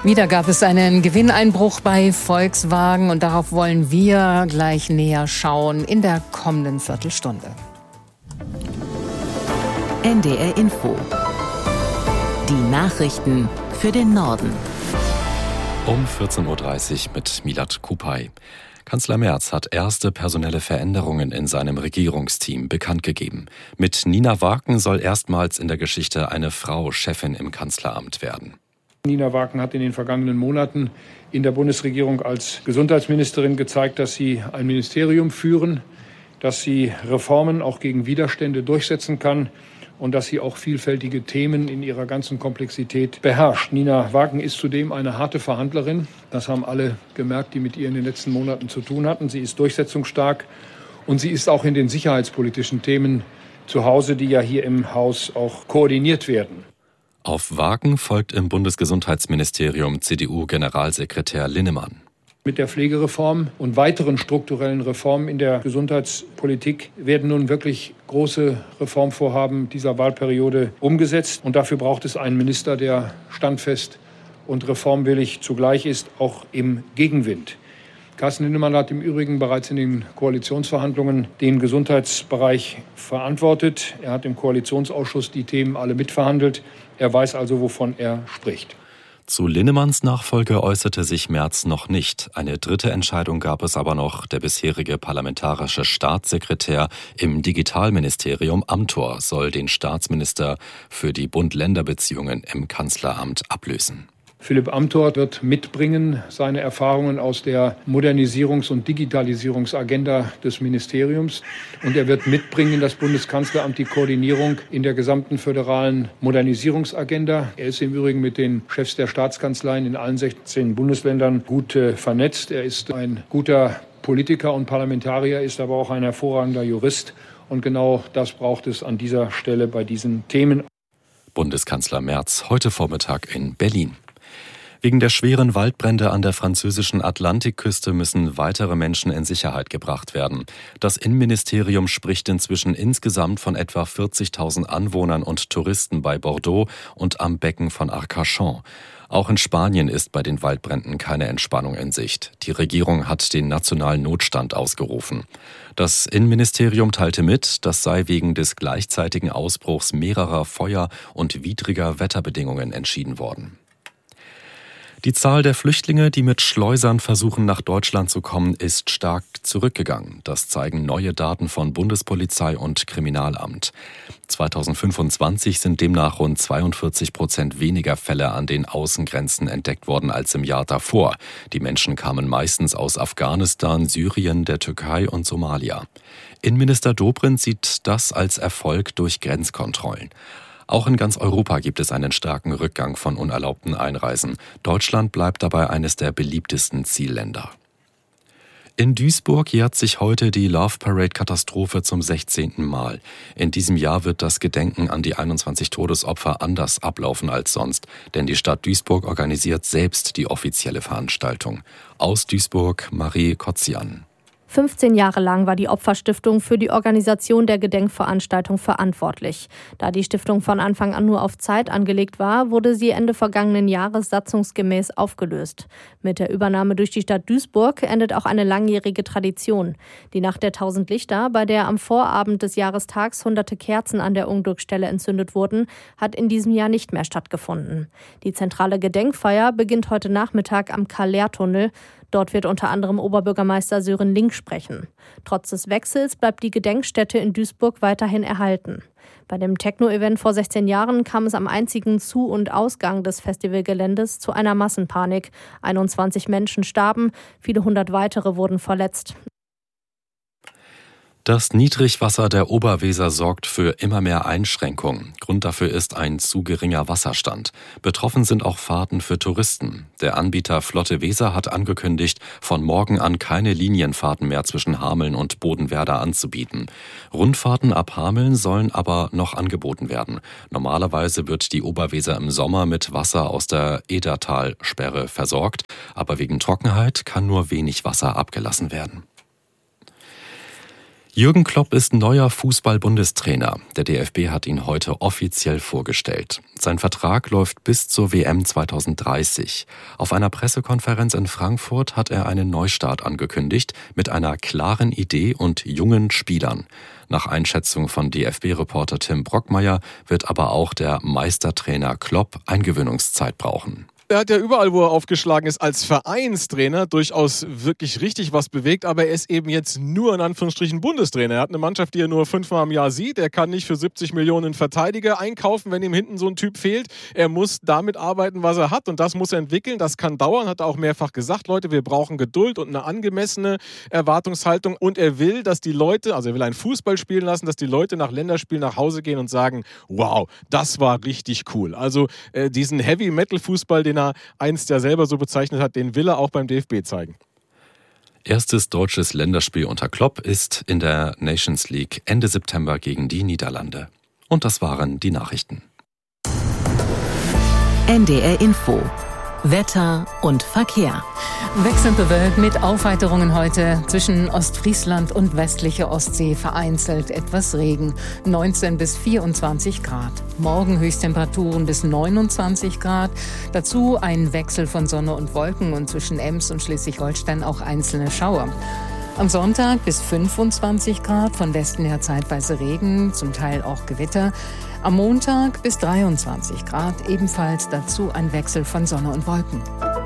Wieder gab es einen Gewinneinbruch bei Volkswagen und darauf wollen wir gleich näher schauen in der kommenden Viertelstunde. NDR Info. Die Nachrichten für den Norden. Um 14.30 Uhr mit Milad Kupay. Kanzler Merz hat erste personelle Veränderungen in seinem Regierungsteam bekannt gegeben. Mit Nina Waken soll erstmals in der Geschichte eine Frau Chefin im Kanzleramt werden. Nina Waken hat in den vergangenen Monaten in der Bundesregierung als Gesundheitsministerin gezeigt, dass sie ein Ministerium führen, dass sie Reformen auch gegen Widerstände durchsetzen kann und dass sie auch vielfältige Themen in ihrer ganzen Komplexität beherrscht. Nina Waken ist zudem eine harte Verhandlerin. Das haben alle gemerkt, die mit ihr in den letzten Monaten zu tun hatten. Sie ist durchsetzungsstark und sie ist auch in den sicherheitspolitischen Themen zu Hause, die ja hier im Haus auch koordiniert werden. Auf Waken folgt im Bundesgesundheitsministerium CDU-Generalsekretär Linnemann. Mit der Pflegereform und weiteren strukturellen Reformen in der Gesundheitspolitik werden nun wirklich große Reformvorhaben dieser Wahlperiode umgesetzt. Und dafür braucht es einen Minister, der standfest und reformwillig zugleich ist, auch im Gegenwind. Carsten Linnemann hat im Übrigen bereits in den Koalitionsverhandlungen den Gesundheitsbereich verantwortet. Er hat im Koalitionsausschuss die Themen alle mitverhandelt. Er weiß also, wovon er spricht. Zu Linnemanns Nachfolge äußerte sich Merz noch nicht. Eine dritte Entscheidung gab es aber noch. Der bisherige parlamentarische Staatssekretär im Digitalministerium Amthor soll den Staatsminister für die Bund-Länder-Beziehungen im Kanzleramt ablösen. Philipp Amthor wird mitbringen seine Erfahrungen aus der Modernisierungs- und Digitalisierungsagenda des Ministeriums. Und er wird mitbringen in das Bundeskanzleramt die Koordinierung in der gesamten föderalen Modernisierungsagenda. Er ist im Übrigen mit den Chefs der Staatskanzleien in allen 16 Bundesländern gut vernetzt. Er ist ein guter Politiker und Parlamentarier, ist aber auch ein hervorragender Jurist. Und genau das braucht es an dieser Stelle bei diesen Themen. Bundeskanzler Merz heute Vormittag in Berlin. Wegen der schweren Waldbrände an der französischen Atlantikküste müssen weitere Menschen in Sicherheit gebracht werden. Das Innenministerium spricht inzwischen insgesamt von etwa 40.000 Anwohnern und Touristen bei Bordeaux und am Becken von Arcachon. Auch in Spanien ist bei den Waldbränden keine Entspannung in Sicht. Die Regierung hat den nationalen Notstand ausgerufen. Das Innenministerium teilte mit, das sei wegen des gleichzeitigen Ausbruchs mehrerer Feuer und widriger Wetterbedingungen entschieden worden. Die Zahl der Flüchtlinge, die mit Schleusern versuchen, nach Deutschland zu kommen, ist stark zurückgegangen. Das zeigen neue Daten von Bundespolizei und Kriminalamt. 2025 sind demnach rund 42% weniger Fälle an den Außengrenzen entdeckt worden als im Jahr davor. Die Menschen kamen meistens aus Afghanistan, Syrien, der Türkei und Somalia. Innenminister Dobrindt sieht das als Erfolg durch Grenzkontrollen. Auch in ganz Europa gibt es einen starken Rückgang von unerlaubten Einreisen. Deutschland bleibt dabei eines der beliebtesten Zielländer. In Duisburg jährt sich heute die Love Parade-Katastrophe zum 16. Mal. In diesem Jahr wird das Gedenken an die 21 Todesopfer anders ablaufen als sonst, denn die Stadt Duisburg organisiert selbst die offizielle Veranstaltung. Aus Duisburg Marie Kotzian. 15 Jahre lang war die Opferstiftung für die Organisation der Gedenkveranstaltung verantwortlich. Da die Stiftung von Anfang an nur auf Zeit angelegt war, wurde sie Ende vergangenen Jahres satzungsgemäß aufgelöst. Mit der Übernahme durch die Stadt Duisburg endet auch eine langjährige Tradition. Die Nacht der 1000 Lichter, bei der am Vorabend des Jahrestags hunderte Kerzen an der Unglücksstelle entzündet wurden, hat in diesem Jahr nicht mehr stattgefunden. Die zentrale Gedenkfeier beginnt heute Nachmittag am Karl-Lehr-Tunnel. Dort wird unter anderem Oberbürgermeister Sören Link sprechen. Trotz des Wechsels bleibt die Gedenkstätte in Duisburg weiterhin erhalten. Bei dem Techno-Event vor 16 Jahren kam es am einzigen Zu- und Ausgang des Festivalgeländes zu einer Massenpanik. 21 Menschen starben, viele hundert weitere wurden verletzt. Das Niedrigwasser der Oberweser sorgt für immer mehr Einschränkungen. Grund dafür ist ein zu geringer Wasserstand. Betroffen sind auch Fahrten für Touristen. Der Anbieter Flotte Weser hat angekündigt, von morgen an keine Linienfahrten mehr zwischen Hameln und Bodenwerder anzubieten. Rundfahrten ab Hameln sollen aber noch angeboten werden. Normalerweise wird die Oberweser im Sommer mit Wasser aus der Edertalsperre versorgt, aber wegen Trockenheit kann nur wenig Wasser abgelassen werden. Jürgen Klopp ist neuer Fußball-Bundestrainer. Der DFB hat ihn heute offiziell vorgestellt. Sein Vertrag läuft bis zur WM 2030. Auf einer Pressekonferenz in Frankfurt hat er einen Neustart angekündigt mit einer klaren Idee und jungen Spielern. Nach Einschätzung von DFB-Reporter Tim Brockmeier wird aber auch der Meistertrainer Klopp Eingewöhnungszeit brauchen. Er hat ja überall, wo er aufgeschlagen ist, als Vereinstrainer durchaus wirklich richtig was bewegt, aber er ist eben jetzt nur in Anführungsstrichen Bundestrainer. Er hat eine Mannschaft, die er nur 5-mal im Jahr sieht. Er kann nicht für 70 Millionen Verteidiger einkaufen, wenn ihm hinten so ein Typ fehlt. Er muss damit arbeiten, was er hat, und das muss er entwickeln. Das kann dauern, hat er auch mehrfach gesagt. Leute, wir brauchen Geduld und eine angemessene Erwartungshaltung, und er will, dass die Leute, also er will einen Fußball spielen lassen, dass die Leute nach Länderspielen nach Hause gehen und sagen, wow, das war richtig cool. Also diesen Heavy-Metal-Fußball, den er einst ja selber so bezeichnet hat, den will er auch beim DFB zeigen. Erstes deutsches Länderspiel unter Klopp ist in der Nations League Ende September gegen die Niederlande. Und das waren die Nachrichten. NDR Info. Wetter und Verkehr. Wechselnd bewölkt mit Aufheiterungen heute. Zwischen Ostfriesland und westlicher Ostsee vereinzelt etwas Regen. 19 bis 24 Grad. Morgen Höchsttemperaturen bis 29 Grad. Dazu ein Wechsel von Sonne und Wolken und zwischen Ems und Schleswig-Holstein auch einzelne Schauer. Am Sonntag bis 25 Grad, von Westen her zeitweise Regen, zum Teil auch Gewitter. Am Montag bis 23 Grad, ebenfalls dazu ein Wechsel von Sonne und Wolken.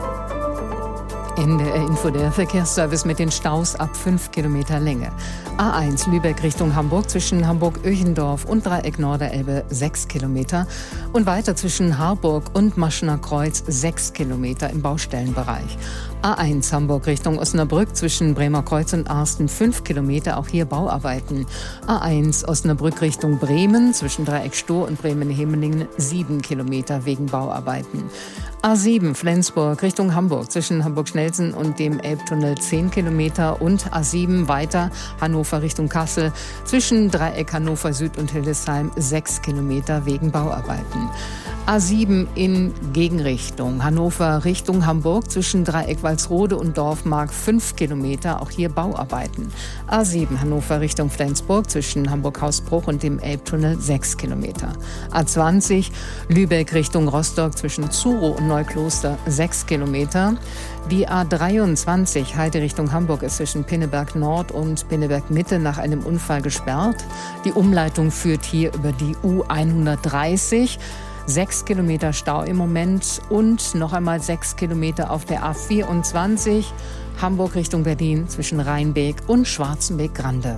In der Info der Verkehrsservice mit den Staus ab 5 Kilometer Länge. A1 Lübeck Richtung Hamburg zwischen Hamburg-Öchendorf und Dreieck Norderelbe 6 Kilometer und weiter zwischen Harburg und Maschener Kreuz 6 Kilometer im Baustellenbereich. A1 Hamburg Richtung Osnabrück zwischen Bremer Kreuz und Arsten 5 Kilometer, auch hier Bauarbeiten. A1 Osnabrück Richtung Bremen zwischen Dreieck Stohr und Bremen-Hemelingen 7 Kilometer wegen Bauarbeiten. A7 Flensburg Richtung Hamburg zwischen Hamburg-Schnellsen und dem Elbtunnel 10 Kilometer und A7 weiter Hannover Richtung Kassel zwischen Dreieck Hannover Süd und Hildesheim 6 Kilometer wegen Bauarbeiten. A7 in Gegenrichtung Hannover Richtung Hamburg zwischen Dreieck Walsrode und Dorfmark 5 Kilometer, auch hier Bauarbeiten. A7 Hannover Richtung Flensburg zwischen Hamburg-Hausbruch und dem Elbtunnel 6 Kilometer. A20 Lübeck Richtung Rostock zwischen Zuro und Neukloster 6 Kilometer. Die A23 Heide Richtung Hamburg ist zwischen Pinneberg Nord und Pinneberg Mitte nach einem Unfall gesperrt. Die Umleitung führt hier über die U130. 6 Kilometer Stau im Moment und noch einmal 6 Kilometer auf der A24 Hamburg Richtung Berlin zwischen Rheinbeek und Schwarzenbeek-Grande.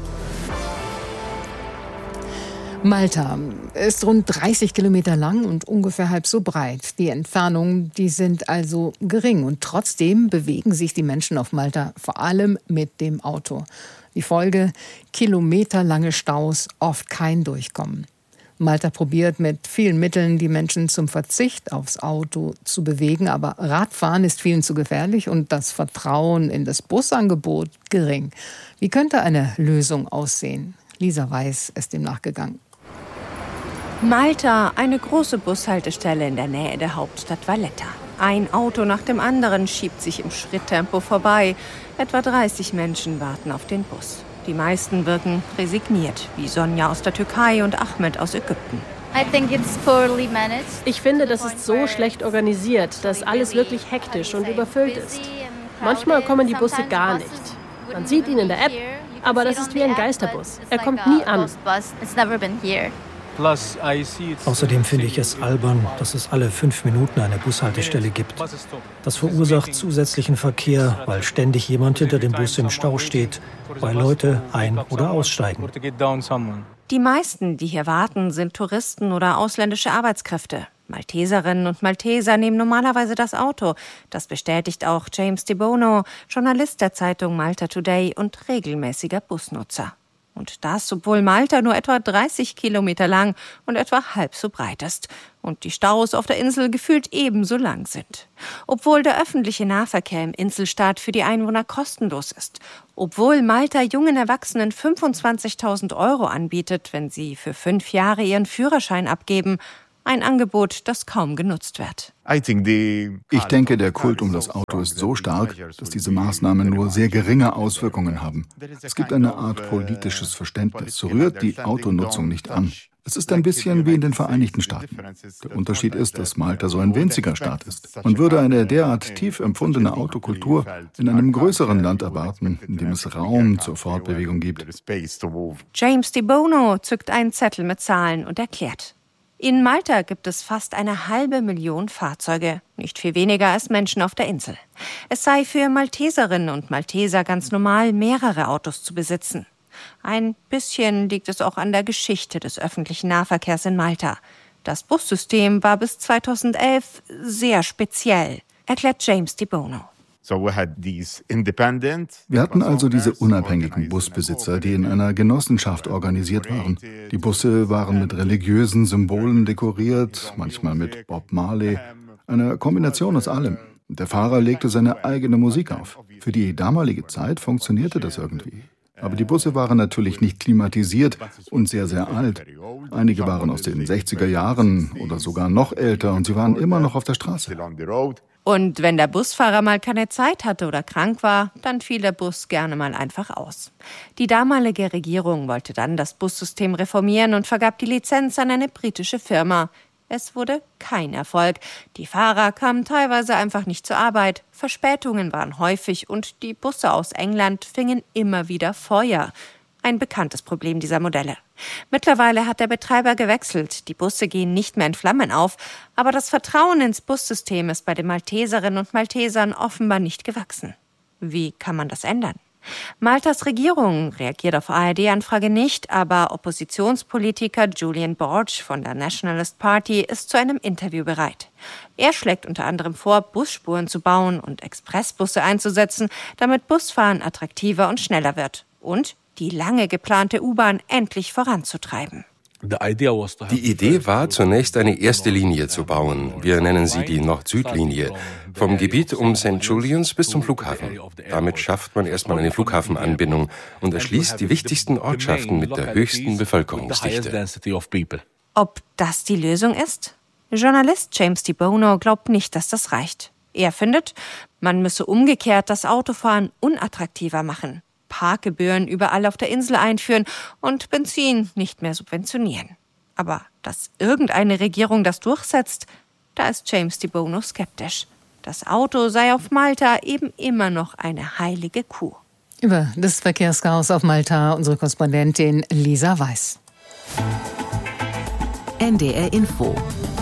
Malta ist rund 30 Kilometer lang und ungefähr halb so breit. Die Entfernungen, die sind also gering und trotzdem bewegen sich die Menschen auf Malta vor allem mit dem Auto. Die Folge: kilometerlange Staus, oft kein Durchkommen. Malta probiert mit vielen Mitteln, die Menschen zum Verzicht aufs Auto zu bewegen. Aber Radfahren ist vielen zu gefährlich und das Vertrauen in das Busangebot gering. Wie könnte eine Lösung aussehen? Lisa Weiß ist dem nachgegangen. Malta, eine große Bushaltestelle in der Nähe der Hauptstadt Valletta. Ein Auto nach dem anderen schiebt sich im Schritttempo vorbei. Etwa 30 Menschen warten auf den Bus. Die meisten wirken resigniert, wie Sonja aus der Türkei und Ahmed aus Ägypten. Ich finde, das ist so schlecht organisiert, dass alles wirklich hektisch und überfüllt ist. Manchmal kommen die Busse gar nicht. Man sieht ihn in der App, aber das ist wie ein Geisterbus. Er kommt nie an. Außerdem finde ich es albern, dass es alle 5 Minuten eine Bushaltestelle gibt. Das verursacht zusätzlichen Verkehr, weil ständig jemand hinter dem Bus im Stau steht, weil Leute ein- oder aussteigen. Die meisten, die hier warten, sind Touristen oder ausländische Arbeitskräfte. Malteserinnen und Malteser nehmen normalerweise das Auto. Das bestätigt auch James De Bono, Journalist der Zeitung Malta Today und regelmäßiger Busnutzer. Und das, obwohl Malta nur etwa 30 Kilometer lang und etwa halb so breit ist und die Staus auf der Insel gefühlt ebenso lang sind. Obwohl der öffentliche Nahverkehr im Inselstaat für die Einwohner kostenlos ist. Obwohl Malta jungen Erwachsenen 25.000 € anbietet, wenn sie für 5 Jahre ihren Führerschein abgeben. Ein Angebot, das kaum genutzt wird. Ich denke, der Kult um das Auto ist so stark, dass diese Maßnahmen nur sehr geringe Auswirkungen haben. Es gibt eine Art politisches Verständnis, rührt die Autonutzung nicht an. Es ist ein bisschen wie in den Vereinigten Staaten. Der Unterschied ist, dass Malta so ein winziger Staat ist. Man würde eine derart tief empfundene Autokultur in einem größeren Land erwarten, in dem es Raum zur Fortbewegung gibt. James De Bono zückt einen Zettel mit Zahlen und erklärt: In Malta gibt es fast 500.000 Fahrzeuge, nicht viel weniger als Menschen auf der Insel. Es sei für Malteserinnen und Malteser ganz normal, mehrere Autos zu besitzen. Ein bisschen liegt es auch an der Geschichte des öffentlichen Nahverkehrs in Malta. Das Bussystem war bis 2011 sehr speziell, erklärt James De Bono. Wir hatten also diese unabhängigen Busbesitzer, die in einer Genossenschaft organisiert waren. Die Busse waren mit religiösen Symbolen dekoriert, manchmal mit Bob Marley. Eine Kombination aus allem. Der Fahrer legte seine eigene Musik auf. Für die damalige Zeit funktionierte das irgendwie. Aber die Busse waren natürlich nicht klimatisiert und sehr, sehr alt. Einige waren aus den 60er Jahren oder sogar noch älter und sie waren immer noch auf der Straße. Und wenn der Busfahrer mal keine Zeit hatte oder krank war, dann fiel der Bus gerne mal einfach aus. Die damalige Regierung wollte dann das Bussystem reformieren und vergab die Lizenz an eine britische Firma. Es wurde kein Erfolg. Die Fahrer kamen teilweise einfach nicht zur Arbeit. Verspätungen waren häufig und die Busse aus England fingen immer wieder Feuer. Ein bekanntes Problem dieser Modelle. Mittlerweile hat der Betreiber gewechselt. Die Busse gehen nicht mehr in Flammen auf. Aber das Vertrauen ins Bussystem ist bei den Malteserinnen und Maltesern offenbar nicht gewachsen. Wie kann man das ändern? Maltas Regierung reagiert auf ARD-Anfrage nicht, aber Oppositionspolitiker Julian Borge von der Nationalist Party ist zu einem Interview bereit. Er schlägt unter anderem vor, Busspuren zu bauen und Expressbusse einzusetzen, damit Busfahren attraktiver und schneller wird und die lange geplante U-Bahn endlich voranzutreiben. Die Idee war, zunächst eine erste Linie zu bauen. Wir nennen sie die Nord-Süd-Linie. Vom Gebiet um St. Julians bis zum Flughafen. Damit schafft man erstmal eine Flughafenanbindung und erschließt die wichtigsten Ortschaften mit der höchsten Bevölkerungsdichte. Ob das die Lösung ist? Journalist James De Bono glaubt nicht, dass das reicht. Er findet, man müsse umgekehrt das Autofahren unattraktiver machen. Parkgebühren überall auf der Insel einführen und Benzin nicht mehr subventionieren. Aber dass irgendeine Regierung das durchsetzt, da ist James De Bono skeptisch. Das Auto sei auf Malta eben immer noch eine heilige Kuh. Über das Verkehrschaos auf Malta unsere Korrespondentin Lisa Weiß. NDR Info.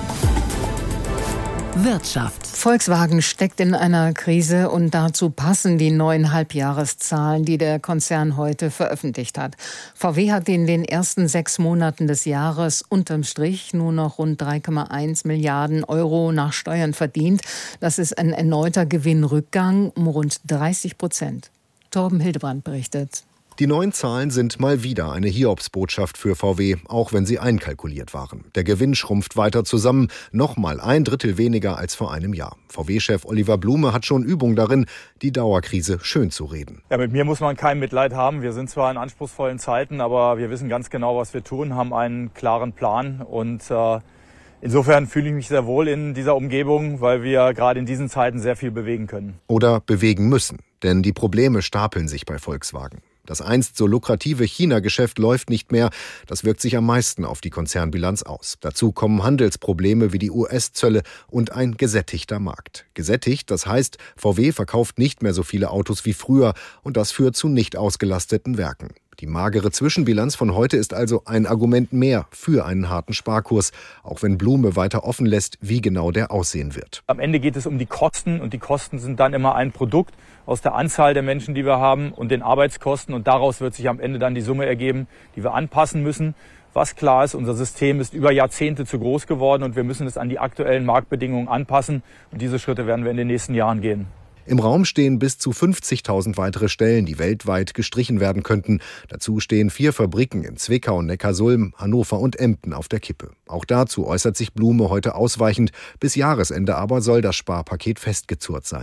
Wirtschaft. Volkswagen steckt in einer Krise und dazu passen die neuen Halbjahreszahlen, die der Konzern heute veröffentlicht hat. VW hat in den ersten 6 Monaten des Jahres unterm Strich nur noch rund 3,1 Milliarden Euro nach Steuern verdient. Das ist ein erneuter Gewinnrückgang um rund 30%. Torben Hildebrand berichtet. Die neuen Zahlen sind mal wieder eine Hiobsbotschaft für VW, auch wenn sie einkalkuliert waren. Der Gewinn schrumpft weiter zusammen, nochmal 1/3 weniger als vor einem Jahr. VW-Chef Oliver Blume hat schon Übung darin, die Dauerkrise schön zu reden. Ja, mit mir muss man kein Mitleid haben. Wir sind zwar in anspruchsvollen Zeiten, aber wir wissen ganz genau, was wir tun, haben einen klaren Plan und insofern fühle ich mich sehr wohl in dieser Umgebung, weil wir gerade in diesen Zeiten sehr viel bewegen können. Oder bewegen müssen, denn die Probleme stapeln sich bei Volkswagen. Das einst so lukrative China-Geschäft läuft nicht mehr. Das wirkt sich am meisten auf die Konzernbilanz aus. Dazu kommen Handelsprobleme wie die US-Zölle und ein gesättigter Markt. Gesättigt, das heißt, VW verkauft nicht mehr so viele Autos wie früher und das führt zu nicht ausgelasteten Werken. Die magere Zwischenbilanz von heute ist also ein Argument mehr für einen harten Sparkurs, auch wenn Blume weiter offen lässt, wie genau der aussehen wird. Am Ende geht es um die Kosten und die Kosten sind dann immer ein Produkt aus der Anzahl der Menschen, die wir haben und den Arbeitskosten und daraus wird sich am Ende dann die Summe ergeben, die wir anpassen müssen. Was klar ist, unser System ist über Jahrzehnte zu groß geworden und wir müssen es an die aktuellen Marktbedingungen anpassen und diese Schritte werden wir in den nächsten Jahren gehen. Im Raum stehen bis zu 50.000 weitere Stellen, die weltweit gestrichen werden könnten. Dazu stehen 4 Fabriken in Zwickau, Neckarsulm, Hannover und Emden auf der Kippe. Auch dazu äußert sich Blume heute ausweichend. Bis Jahresende aber soll das Sparpaket festgezurrt sein.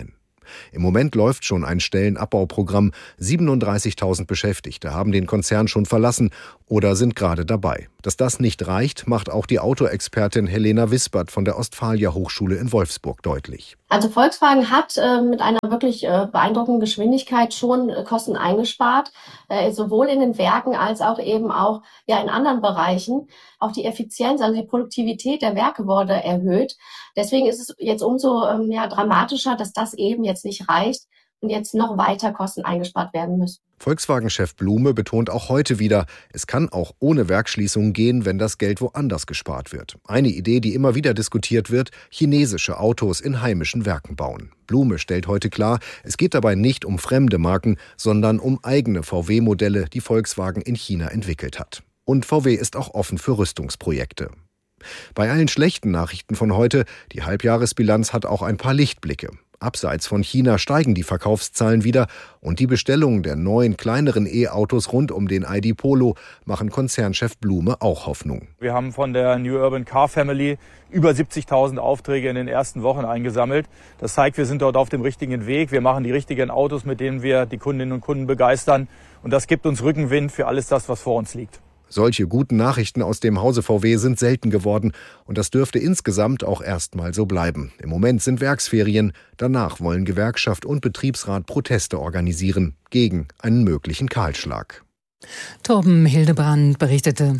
Im Moment läuft schon ein Stellenabbauprogramm. 37.000 Beschäftigte haben den Konzern schon verlassen oder sind gerade dabei. Dass das nicht reicht, macht auch die Autoexpertin Helena Wispert von der Ostfalia Hochschule in Wolfsburg deutlich. Also Volkswagen hat mit einer wirklich beeindruckenden Geschwindigkeit schon Kosten eingespart, sowohl in den Werken als auch eben auch in anderen Bereichen. Auch die Effizienz, also die Produktivität der Werke wurde erhöht. Deswegen ist es jetzt umso dramatischer, dass das eben jetzt nicht reicht und jetzt noch weiter Kosten eingespart werden müssen. Volkswagen-Chef Blume betont auch heute wieder, es kann auch ohne Werksschließung gehen, wenn das Geld woanders gespart wird. Eine Idee, die immer wieder diskutiert wird, chinesische Autos in heimischen Werken bauen. Blume stellt heute klar, es geht dabei nicht um fremde Marken, sondern um eigene VW-Modelle, die Volkswagen in China entwickelt hat. Und VW ist auch offen für Rüstungsprojekte. Bei allen schlechten Nachrichten von heute, die Halbjahresbilanz hat auch ein paar Lichtblicke. Abseits von China steigen die Verkaufszahlen wieder und die Bestellungen der neuen, kleineren E-Autos rund um den ID Polo machen Konzernchef Blume auch Hoffnung. Wir haben von der New Urban Car Family über 70.000 Aufträge in den ersten Wochen eingesammelt. Das zeigt, wir sind dort auf dem richtigen Weg. Wir machen die richtigen Autos, mit denen wir die Kundinnen und Kunden begeistern. Und das gibt uns Rückenwind für alles das, was vor uns liegt. Solche guten Nachrichten aus dem Hause VW sind selten geworden und das dürfte insgesamt auch erstmal so bleiben. Im Moment sind Werksferien, danach wollen Gewerkschaft und Betriebsrat Proteste organisieren gegen einen möglichen Kahlschlag. Torben Hildebrand berichtete.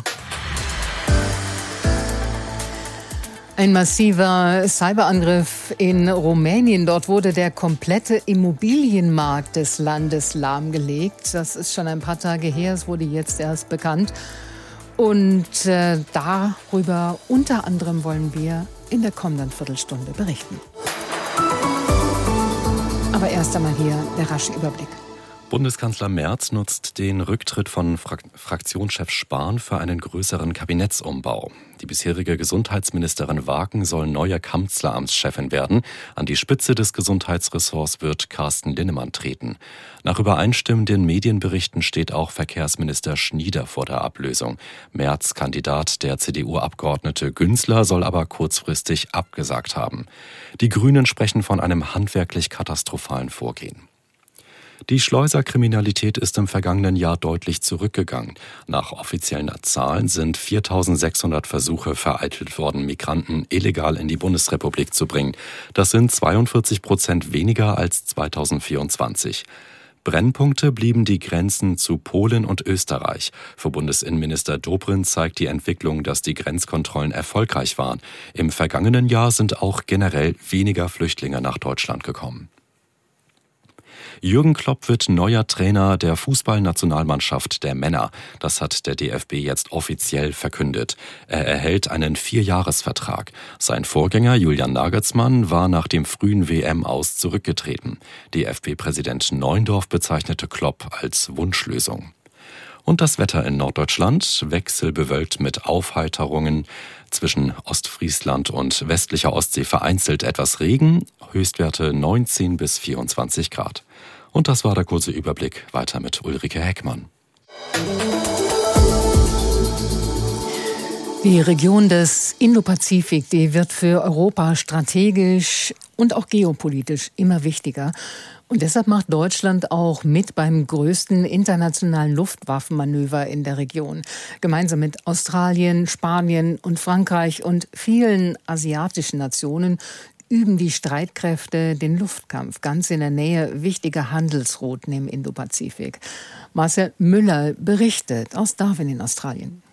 Ein massiver Cyberangriff in Rumänien. Dort wurde der komplette Immobilienmarkt des Landes lahmgelegt. Das ist schon ein paar Tage her. Es wurde jetzt erst bekannt. Und darüber unter anderem wollen wir in der kommenden Viertelstunde berichten. Aber erst einmal hier der rasche Überblick. Bundeskanzler Merz nutzt den Rücktritt von Fraktionschef Spahn für einen größeren Kabinettsumbau. Die bisherige Gesundheitsministerin Waken soll neue Kanzleramtschefin werden. An die Spitze des Gesundheitsressorts wird Carsten Linnemann treten. Nach übereinstimmenden Medienberichten steht auch Verkehrsminister Schnieder vor der Ablösung. Merz-Kandidat, der CDU-Abgeordnete Günzler, soll aber kurzfristig abgesagt haben. Die Grünen sprechen von einem handwerklich katastrophalen Vorgehen. Die Schleuserkriminalität ist im vergangenen Jahr deutlich zurückgegangen. Nach offiziellen Zahlen sind 4.600 Versuche vereitelt worden, Migranten illegal in die Bundesrepublik zu bringen. Das sind 42% weniger als 2024. Brennpunkte blieben die Grenzen zu Polen und Österreich. Für Bundesinnenminister Dobrindt zeigt die Entwicklung, dass die Grenzkontrollen erfolgreich waren. Im vergangenen Jahr sind auch generell weniger Flüchtlinge nach Deutschland gekommen. Jürgen Klopp wird neuer Trainer der Fußballnationalmannschaft der Männer. Das hat der DFB jetzt offiziell verkündet. Er erhält einen 4-Jahres-Vertrag. Sein Vorgänger Julian Nagelsmann war nach dem frühen WM-Aus zurückgetreten. DFB-Präsident Neuendorf bezeichnete Klopp als Wunschlösung. Und das Wetter in Norddeutschland, wechselbewölkt mit Aufheiterungen. Zwischen Ostfriesland und westlicher Ostsee vereinzelt etwas Regen, Höchstwerte 19 bis 24 Grad. Und das war der kurze Überblick. Weiter mit Ulrike Heckmann. Die Region des Indopazifik, die wird für Europa strategisch und auch geopolitisch immer wichtiger. Und deshalb macht Deutschland auch mit beim größten internationalen Luftwaffenmanöver in der Region. Gemeinsam mit Australien, Spanien und Frankreich und vielen asiatischen Nationen üben die Streitkräfte den Luftkampf ganz in der Nähe wichtiger Handelsrouten im Indopazifik. Marcel Müller berichtet aus Darwin in Australien.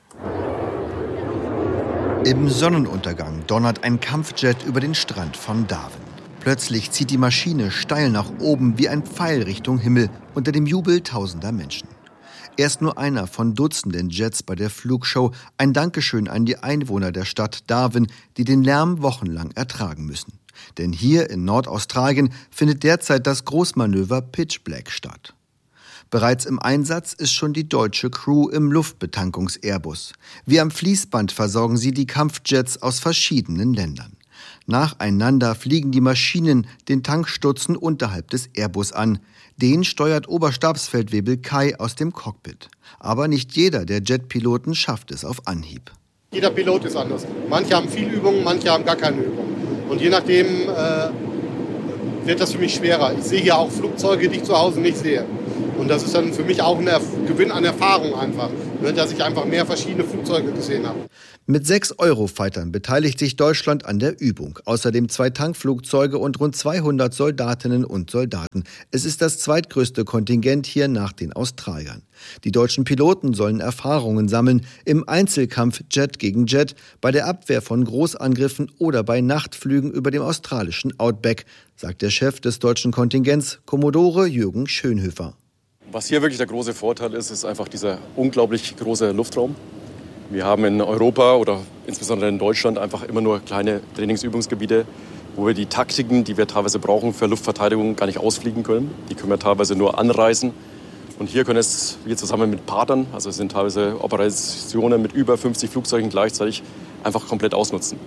Im Sonnenuntergang donnert ein Kampfjet über den Strand von Darwin. Plötzlich zieht die Maschine steil nach oben wie ein Pfeil Richtung Himmel unter dem Jubel tausender Menschen. Er ist nur einer von Dutzenden Jets bei der Flugshow. Ein Dankeschön an die Einwohner der Stadt Darwin, die den Lärm wochenlang ertragen müssen. Denn hier in Nordaustralien findet derzeit das Großmanöver Pitch Black statt. Bereits im Einsatz ist schon die deutsche Crew im Luftbetankungs-Airbus. Wie am Fließband versorgen sie die Kampfjets aus verschiedenen Ländern. Nacheinander fliegen die Maschinen den Tankstutzen unterhalb des Airbus an. Den steuert Oberstabsfeldwebel Kai aus dem Cockpit. Aber nicht jeder der Jetpiloten schafft es auf Anhieb. Jeder Pilot ist anders. Manche haben viel Übung, manche haben gar keine Übung. Und je nachdem, wird das für mich schwerer. Ich sehe hier auch Flugzeuge, die ich zu Hause nicht sehe. Und das ist dann für mich auch ein Gewinn an Erfahrung einfach, dass ich einfach mehr verschiedene Flugzeuge gesehen habe. Mit 6 Eurofightern beteiligt sich Deutschland an der Übung. Außerdem 2 Tankflugzeuge und rund 200 Soldatinnen und Soldaten. Es ist das zweitgrößte Kontingent hier nach den Australiern. Die deutschen Piloten sollen Erfahrungen sammeln im Einzelkampf Jet gegen Jet, bei der Abwehr von Großangriffen oder bei Nachtflügen über dem australischen Outback, sagt der Chef des deutschen Kontingents, Kommodore Jürgen Schönhöfer. Was hier wirklich der große Vorteil ist, ist einfach dieser unglaublich große Luftraum. Wir haben in Europa oder insbesondere in Deutschland einfach immer nur kleine Trainingsübungsgebiete, wo wir die Taktiken, die wir teilweise brauchen für Luftverteidigung, gar nicht ausfliegen können. Die können wir teilweise nur anreisen. Und hier können wir zusammen mit Partnern, also es sind teilweise Operationen mit über 50 Flugzeugen gleichzeitig, einfach komplett ausnutzen.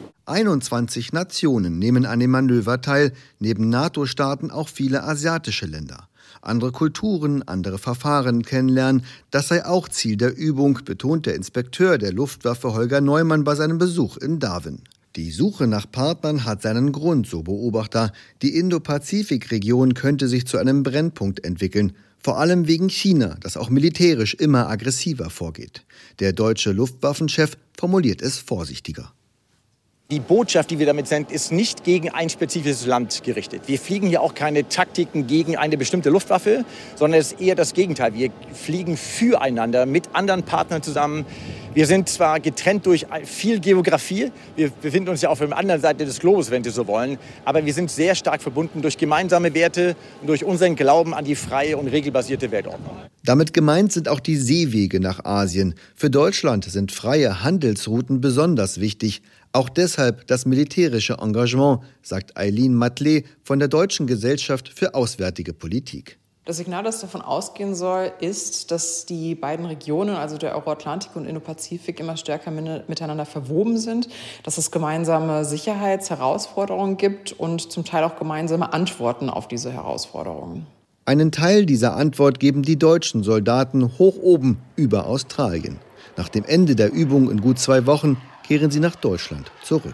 21 Nationen nehmen an dem Manöver teil, neben NATO-Staaten auch viele asiatische Länder. Andere Kulturen, andere Verfahren kennenlernen, das sei auch Ziel der Übung, betont der Inspekteur der Luftwaffe Holger Neumann bei seinem Besuch in Darwin. Die Suche nach Partnern hat seinen Grund, so Beobachter. Die Indo-Pazifik-Region könnte sich zu einem Brennpunkt entwickeln. Vor allem wegen China, das auch militärisch immer aggressiver vorgeht. Der deutsche Luftwaffenchef formuliert es vorsichtiger. Die Botschaft, die wir damit senden, ist nicht gegen ein spezifisches Land gerichtet. Wir fliegen hier auch keine Taktiken gegen eine bestimmte Luftwaffe, sondern es ist eher das Gegenteil. Wir fliegen füreinander mit anderen Partnern zusammen. Wir sind zwar getrennt durch viel Geografie, wir befinden uns ja auf der anderen Seite des Globus, wenn Sie so wollen, aber wir sind sehr stark verbunden durch gemeinsame Werte und durch unseren Glauben an die freie und regelbasierte Weltordnung. Damit gemeint sind auch die Seewege nach Asien. Für Deutschland sind freie Handelsrouten besonders wichtig. Auch deshalb das militärische Engagement, sagt Eileen Matley von der Deutschen Gesellschaft für Auswärtige Politik. Das Signal, das davon ausgehen soll, ist, dass die beiden Regionen, also der Euroatlantik und Indopazifik, immer stärker miteinander verwoben sind, dass es gemeinsame Sicherheitsherausforderungen gibt und zum Teil auch gemeinsame Antworten auf diese Herausforderungen. Einen Teil dieser Antwort geben die deutschen Soldaten hoch oben über Australien. Nach dem Ende der Übung in gut 2 Wochen kehren sie nach Deutschland zurück.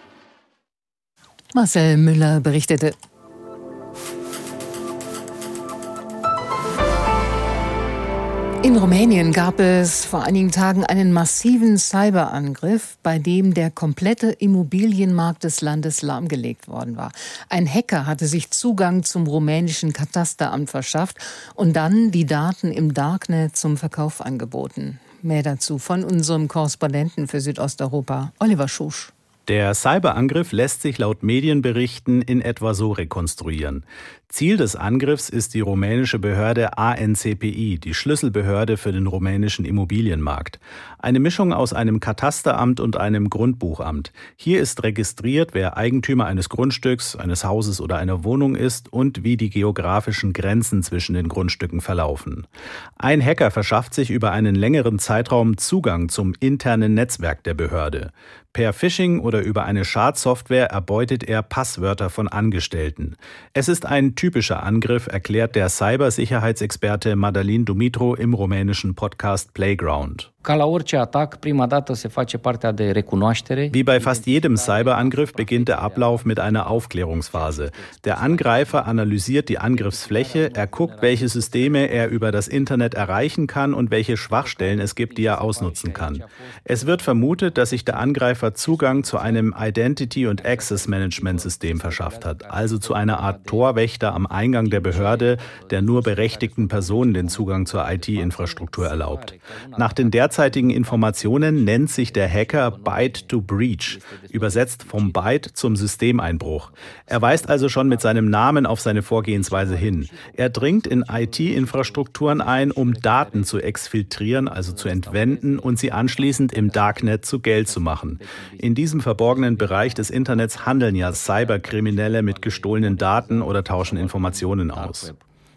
Marcel Müller berichtete. In Rumänien gab es vor einigen Tagen einen massiven Cyberangriff, bei dem der komplette Immobilienmarkt des Landes lahmgelegt worden war. Ein Hacker hatte sich Zugang zum rumänischen Katasteramt verschafft und dann die Daten im Darknet zum Verkauf angeboten. Mehr dazu von unserem Korrespondenten für Südosteuropa, Oliver Schusch. Der Cyberangriff lässt sich laut Medienberichten in etwa so rekonstruieren. Ziel des Angriffs ist die rumänische Behörde ANCPI, die Schlüsselbehörde für den rumänischen Immobilienmarkt. Eine Mischung aus einem Katasteramt und einem Grundbuchamt. Hier ist registriert, wer Eigentümer eines Grundstücks, eines Hauses oder einer Wohnung ist und wie die geografischen Grenzen zwischen den Grundstücken verlaufen. Ein Hacker verschafft sich über einen längeren Zeitraum Zugang zum internen Netzwerk der Behörde. Per Phishing oder über eine Schadsoftware erbeutet er Passwörter von Angestellten. Es ist ein typischer Angriff, erklärt der Cybersicherheitsexperte Madalin Dumitru im rumänischen Podcast Playground. Wie bei fast jedem Cyberangriff beginnt der Ablauf mit einer Aufklärungsphase. Der Angreifer analysiert die Angriffsfläche, er guckt, welche Systeme er über das Internet erreichen kann und welche Schwachstellen es gibt, die er ausnutzen kann. Es wird vermutet, dass sich der Angreifer Zugang zu einem Identity- und Access-Management-System verschafft hat, also zu einer Art Torwächter am Eingang der Behörde, der nur berechtigten Personen den Zugang zur IT-Infrastruktur erlaubt. Nach den derzeitigen Informationen nennt sich der Hacker Byte to Breach, übersetzt vom Byte zum Systemeinbruch. Er weist also schon mit seinem Namen auf seine Vorgehensweise hin. Er dringt in IT-Infrastrukturen ein, um Daten zu exfiltrieren, also zu entwenden und sie anschließend im Darknet zu Geld zu machen. In diesem verborgenen Bereich des Internets handeln ja Cyberkriminelle mit gestohlenen Daten oder tauschen Informationen aus.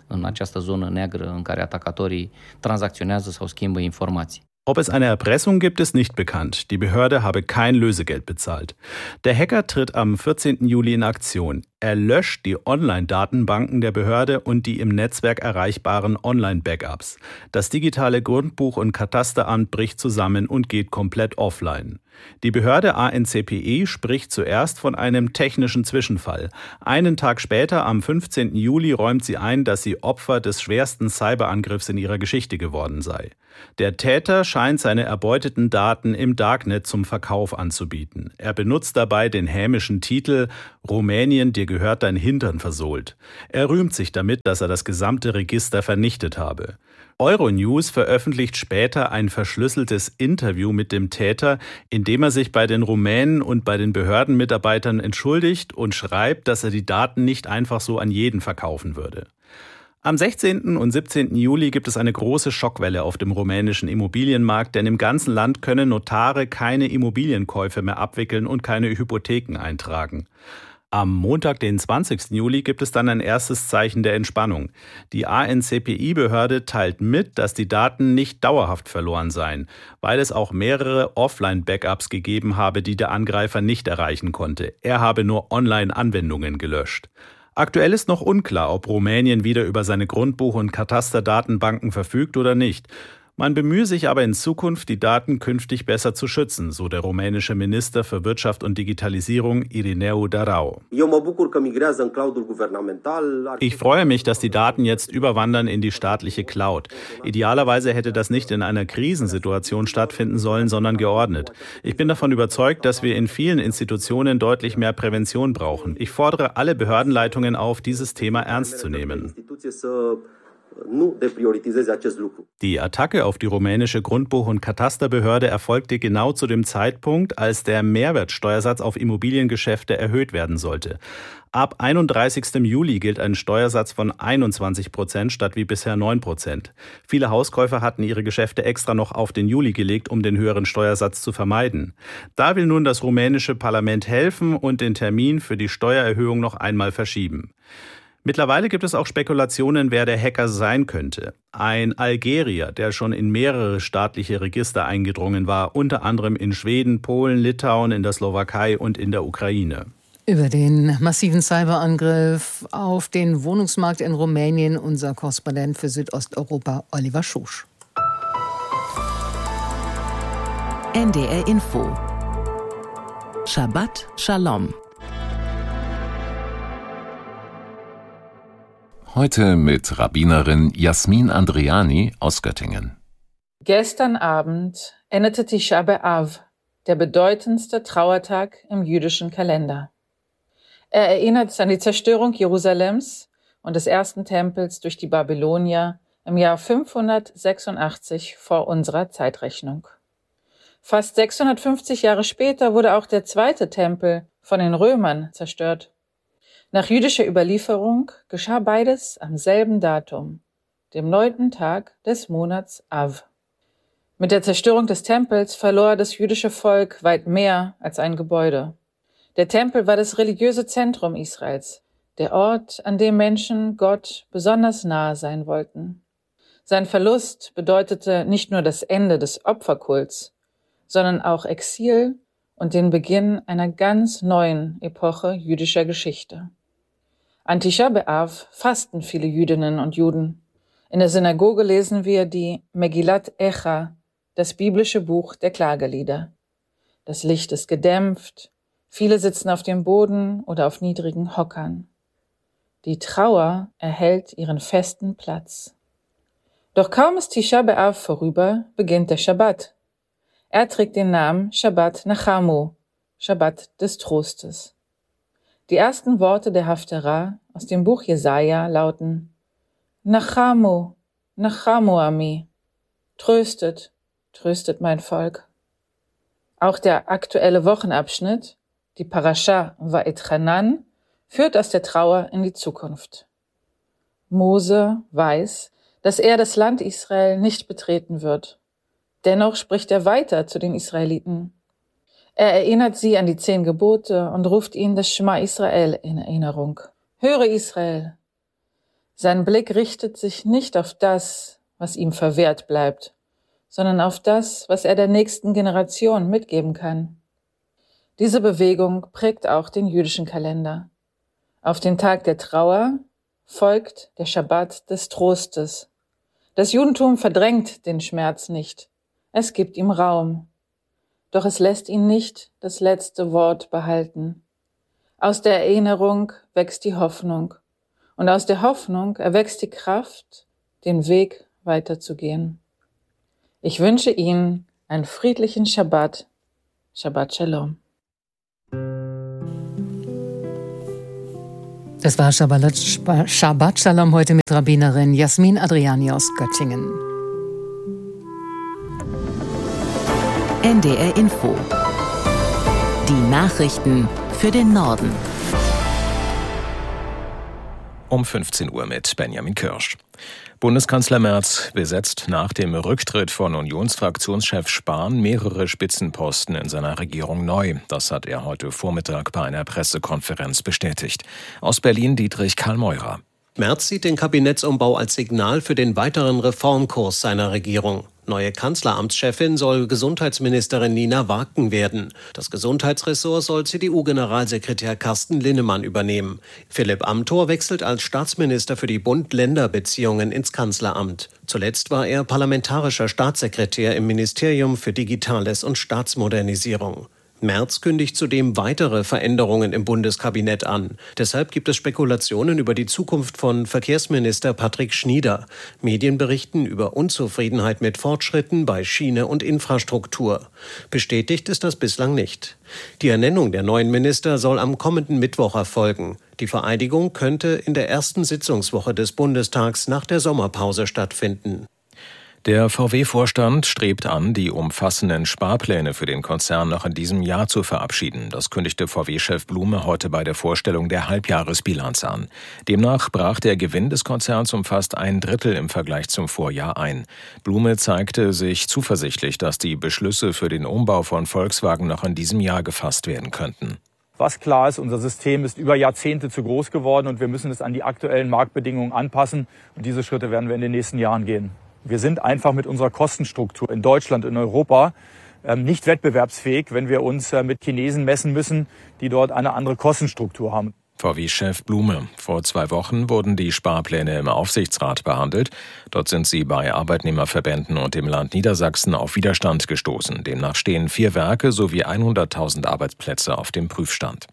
Ob es eine Erpressung gibt, ist nicht bekannt. Die Behörde habe kein Lösegeld bezahlt. Der Hacker tritt am 14. Juli in Aktion. Er löscht die Online-Datenbanken der Behörde und die im Netzwerk erreichbaren Online-Backups. Das digitale Grundbuch- und Katasteramt bricht zusammen und geht komplett offline. Die Behörde ANCPI spricht zuerst von einem technischen Zwischenfall. Einen Tag später, am 15. Juli, räumt sie ein, dass sie Opfer des schwersten Cyberangriffs in ihrer Geschichte geworden sei. Der Täter scheint seine erbeuteten Daten im Darknet zum Verkauf anzubieten. Er benutzt dabei den hämischen Titel »Rumänien, dir gehört dein Hintern versohlt«. Er rühmt sich damit, dass er das gesamte Register vernichtet habe. Euronews veröffentlicht später ein verschlüsseltes Interview mit dem Täter, in dem er sich bei den Rumänen und bei den Behördenmitarbeitern entschuldigt und schreibt, dass er die Daten nicht einfach so an jeden verkaufen würde. Am 16. und 17. Juli gibt es eine große Schockwelle auf dem rumänischen Immobilienmarkt, denn im ganzen Land können Notare keine Immobilienkäufe mehr abwickeln und keine Hypotheken eintragen. Am Montag, den 20. Juli, gibt es dann ein erstes Zeichen der Entspannung. Die ANCPI-Behörde teilt mit, dass die Daten nicht dauerhaft verloren seien, weil es auch mehrere Offline-Backups gegeben habe, die der Angreifer nicht erreichen konnte. Er habe nur Online-Anwendungen gelöscht. Aktuell ist noch unklar, ob Rumänien wieder über seine Grundbuch- und Katasterdatenbanken verfügt oder nicht. Man bemühe sich aber in Zukunft, die Daten künftig besser zu schützen, so der rumänische Minister für Wirtschaft und Digitalisierung Irineu Darau. Ich freue mich, dass die Daten jetzt überwandern in die staatliche Cloud. Idealerweise hätte das nicht in einer Krisensituation stattfinden sollen, sondern geordnet. Ich bin davon überzeugt, dass wir in vielen Institutionen deutlich mehr Prävention brauchen. Ich fordere alle Behördenleitungen auf, dieses Thema ernst zu nehmen. Die Attacke auf die rumänische Grundbuch- und Katasterbehörde erfolgte genau zu dem Zeitpunkt, als der Mehrwertsteuersatz auf Immobiliengeschäfte erhöht werden sollte. Ab 31. Juli gilt ein Steuersatz von 21% statt wie bisher 9%. Viele Hauskäufer hatten ihre Geschäfte extra noch auf den Juli gelegt, um den höheren Steuersatz zu vermeiden. Da will nun das rumänische Parlament helfen und den Termin für die Steuererhöhung noch einmal verschieben. Mittlerweile gibt es auch Spekulationen, wer der Hacker sein könnte. Ein Algerier, der schon in mehrere staatliche Register eingedrungen war, unter anderem in Schweden, Polen, Litauen, in der Slowakei und in der Ukraine. Über den massiven Cyberangriff auf den Wohnungsmarkt in Rumänien unser Korrespondent für Südosteuropa Oliver Schosch. NDR Info. Shabbat Shalom. Heute mit Rabbinerin Jasmin Andriani aus Göttingen. Gestern Abend endete Tisha B'Av, der bedeutendste Trauertag im jüdischen Kalender. Er erinnert an die Zerstörung Jerusalems und des ersten Tempels durch die Babylonier im Jahr 586 vor unserer Zeitrechnung. Fast 650 Jahre später wurde auch der zweite Tempel von den Römern zerstört. Nach jüdischer Überlieferung geschah beides am selben Datum, dem 9. Tag des Monats Av. Mit der Zerstörung des Tempels verlor das jüdische Volk weit mehr als ein Gebäude. Der Tempel war das religiöse Zentrum Israels, der Ort, an dem Menschen Gott besonders nahe sein wollten. Sein Verlust bedeutete nicht nur das Ende des Opferkults, sondern auch Exil und den Beginn einer ganz neuen Epoche jüdischer Geschichte. An Tisha B'Av fasten viele Jüdinnen und Juden. In der Synagoge lesen wir die Megillat Echa, das biblische Buch der Klagelieder. Das Licht ist gedämpft, viele sitzen auf dem Boden oder auf niedrigen Hockern. Die Trauer erhält ihren festen Platz. Doch kaum ist Tisha B'Av vorüber, beginnt der Schabbat. Er trägt den Namen Shabbat Nachamu, Schabbat des Trostes. Die ersten Worte der Haftarah aus dem Buch Jesaja lauten: Nachamu, Nachamu Ami, tröstet, tröstet mein Volk. Auch der aktuelle Wochenabschnitt, die Parascha Va'etchanan, führt aus der Trauer in die Zukunft. Mose weiß, dass er das Land Israel nicht betreten wird. Dennoch spricht er weiter zu den Israeliten. Er erinnert sie an die 10 Gebote und ruft ihnen das Schma Israel in Erinnerung. Höre Israel! Sein Blick richtet sich nicht auf das, was ihm verwehrt bleibt, sondern auf das, was er der nächsten Generation mitgeben kann. Diese Bewegung prägt auch den jüdischen Kalender. Auf den Tag der Trauer folgt der Schabbat des Trostes. Das Judentum verdrängt den Schmerz nicht. Es gibt ihm Raum. Doch es lässt ihn nicht das letzte Wort behalten. Aus der Erinnerung wächst die Hoffnung. Und aus der Hoffnung erwächst die Kraft, den Weg weiterzugehen. Ich wünsche Ihnen einen friedlichen Schabbat. Shabbat Shalom. Das war Shabbat Shalom heute mit Rabbinerin Jasmin Adriani aus Göttingen. NDR Info. Die Nachrichten für den Norden. Um 15 Uhr mit Benjamin Kirsch. Bundeskanzler Merz besetzt nach dem Rücktritt von Unionsfraktionschef Spahn mehrere Spitzenposten in seiner Regierung neu. Das hat er heute Vormittag bei einer Pressekonferenz bestätigt. Aus Berlin Dietrich Karl-Meurer. Merz sieht den Kabinettsumbau als Signal für den weiteren Reformkurs seiner Regierung. Neue Kanzleramtschefin soll Gesundheitsministerin Nina Waken werden. Das Gesundheitsressort soll CDU-Generalsekretär Carsten Linnemann übernehmen. Philipp Amthor wechselt als Staatsminister für die Bund-Länder-Beziehungen ins Kanzleramt. Zuletzt war er parlamentarischer Staatssekretär im Ministerium für Digitales und Staatsmodernisierung. Merz kündigt zudem weitere Veränderungen im Bundeskabinett an. Deshalb gibt es Spekulationen über die Zukunft von Verkehrsminister Patrick Schnieder. Medien berichten über Unzufriedenheit mit Fortschritten bei Schiene und Infrastruktur. Bestätigt ist das bislang nicht. Die Ernennung der neuen Minister soll am kommenden Mittwoch erfolgen. Die Vereidigung könnte in der ersten Sitzungswoche des Bundestags nach der Sommerpause stattfinden. Der VW-Vorstand strebt an, die umfassenden Sparpläne für den Konzern noch in diesem Jahr zu verabschieden. Das kündigte VW-Chef Blume heute bei der Vorstellung der Halbjahresbilanz an. Demnach brach der Gewinn des Konzerns um fast 1/3 im Vergleich zum Vorjahr ein. Blume zeigte sich zuversichtlich, dass die Beschlüsse für den Umbau von Volkswagen noch in diesem Jahr gefasst werden könnten. Was klar ist, unser System ist über Jahrzehnte zu groß geworden und wir müssen es an die aktuellen Marktbedingungen anpassen. Und diese Schritte werden wir in den nächsten Jahren gehen. Wir sind einfach mit unserer Kostenstruktur in Deutschland, in Europa nicht wettbewerbsfähig, wenn wir uns mit Chinesen messen müssen, die dort eine andere Kostenstruktur haben. VW-Chef Blume. Vor 2 Wochen wurden die Sparpläne im Aufsichtsrat behandelt. Dort sind sie bei Arbeitnehmerverbänden und dem Land Niedersachsen auf Widerstand gestoßen. Demnach stehen 4 Werke sowie 100.000 Arbeitsplätze auf dem Prüfstand.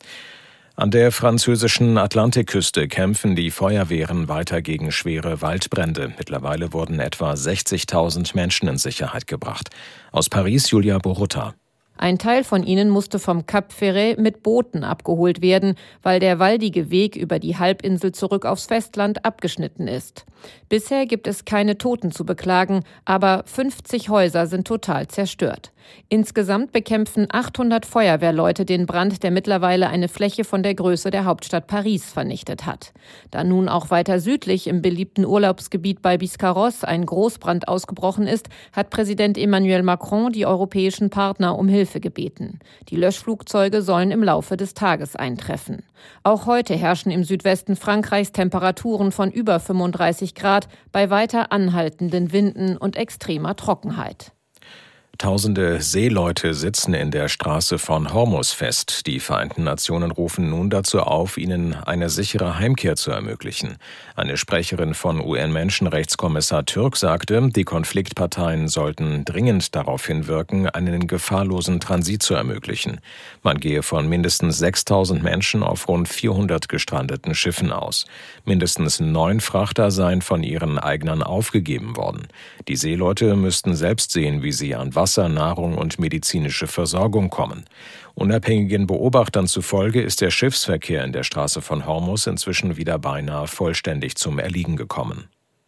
An der französischen Atlantikküste kämpfen die Feuerwehren weiter gegen schwere Waldbrände. Mittlerweile wurden etwa 60.000 Menschen in Sicherheit gebracht. Aus Paris Julia Borutta. Ein Teil von ihnen musste vom Cap Ferret mit Booten abgeholt werden, weil der waldige Weg über die Halbinsel zurück aufs Festland abgeschnitten ist. Bisher gibt es keine Toten zu beklagen, aber 50 Häuser sind total zerstört. Insgesamt bekämpfen 800 Feuerwehrleute den Brand, der mittlerweile eine Fläche von der Größe der Hauptstadt Paris vernichtet hat. Da nun auch weiter südlich im beliebten Urlaubsgebiet bei Biscarrosse ein Großbrand ausgebrochen ist, hat Präsident Emmanuel Macron die europäischen Partner um Hilfe gebeten. Die Löschflugzeuge sollen im Laufe des Tages eintreffen. Auch heute herrschen im Südwesten Frankreichs Temperaturen von über 35 Grad bei weiter anhaltenden Winden und extremer Trockenheit. Tausende Seeleute sitzen in der Straße von Hormuz fest. Die Vereinten Nationen rufen nun dazu auf, ihnen eine sichere Heimkehr zu ermöglichen. Eine Sprecherin von UN-Menschenrechtskommissar Türk sagte, die Konfliktparteien sollten dringend darauf hinwirken, einen gefahrlosen Transit zu ermöglichen. Man gehe von mindestens 6.000 Menschen auf rund 400 gestrandeten Schiffen aus. Mindestens 9 Frachter seien von ihren Eignern aufgegeben worden. Die Seeleute müssten selbst sehen, wie sie an Wasser, Nahrung und medizinische Versorgung kommen. Unabhängigen Beobachtern zufolge ist der Schiffsverkehr in der Straße von Hormuz inzwischen wieder beinahe vollständig zum Erliegen gekommen.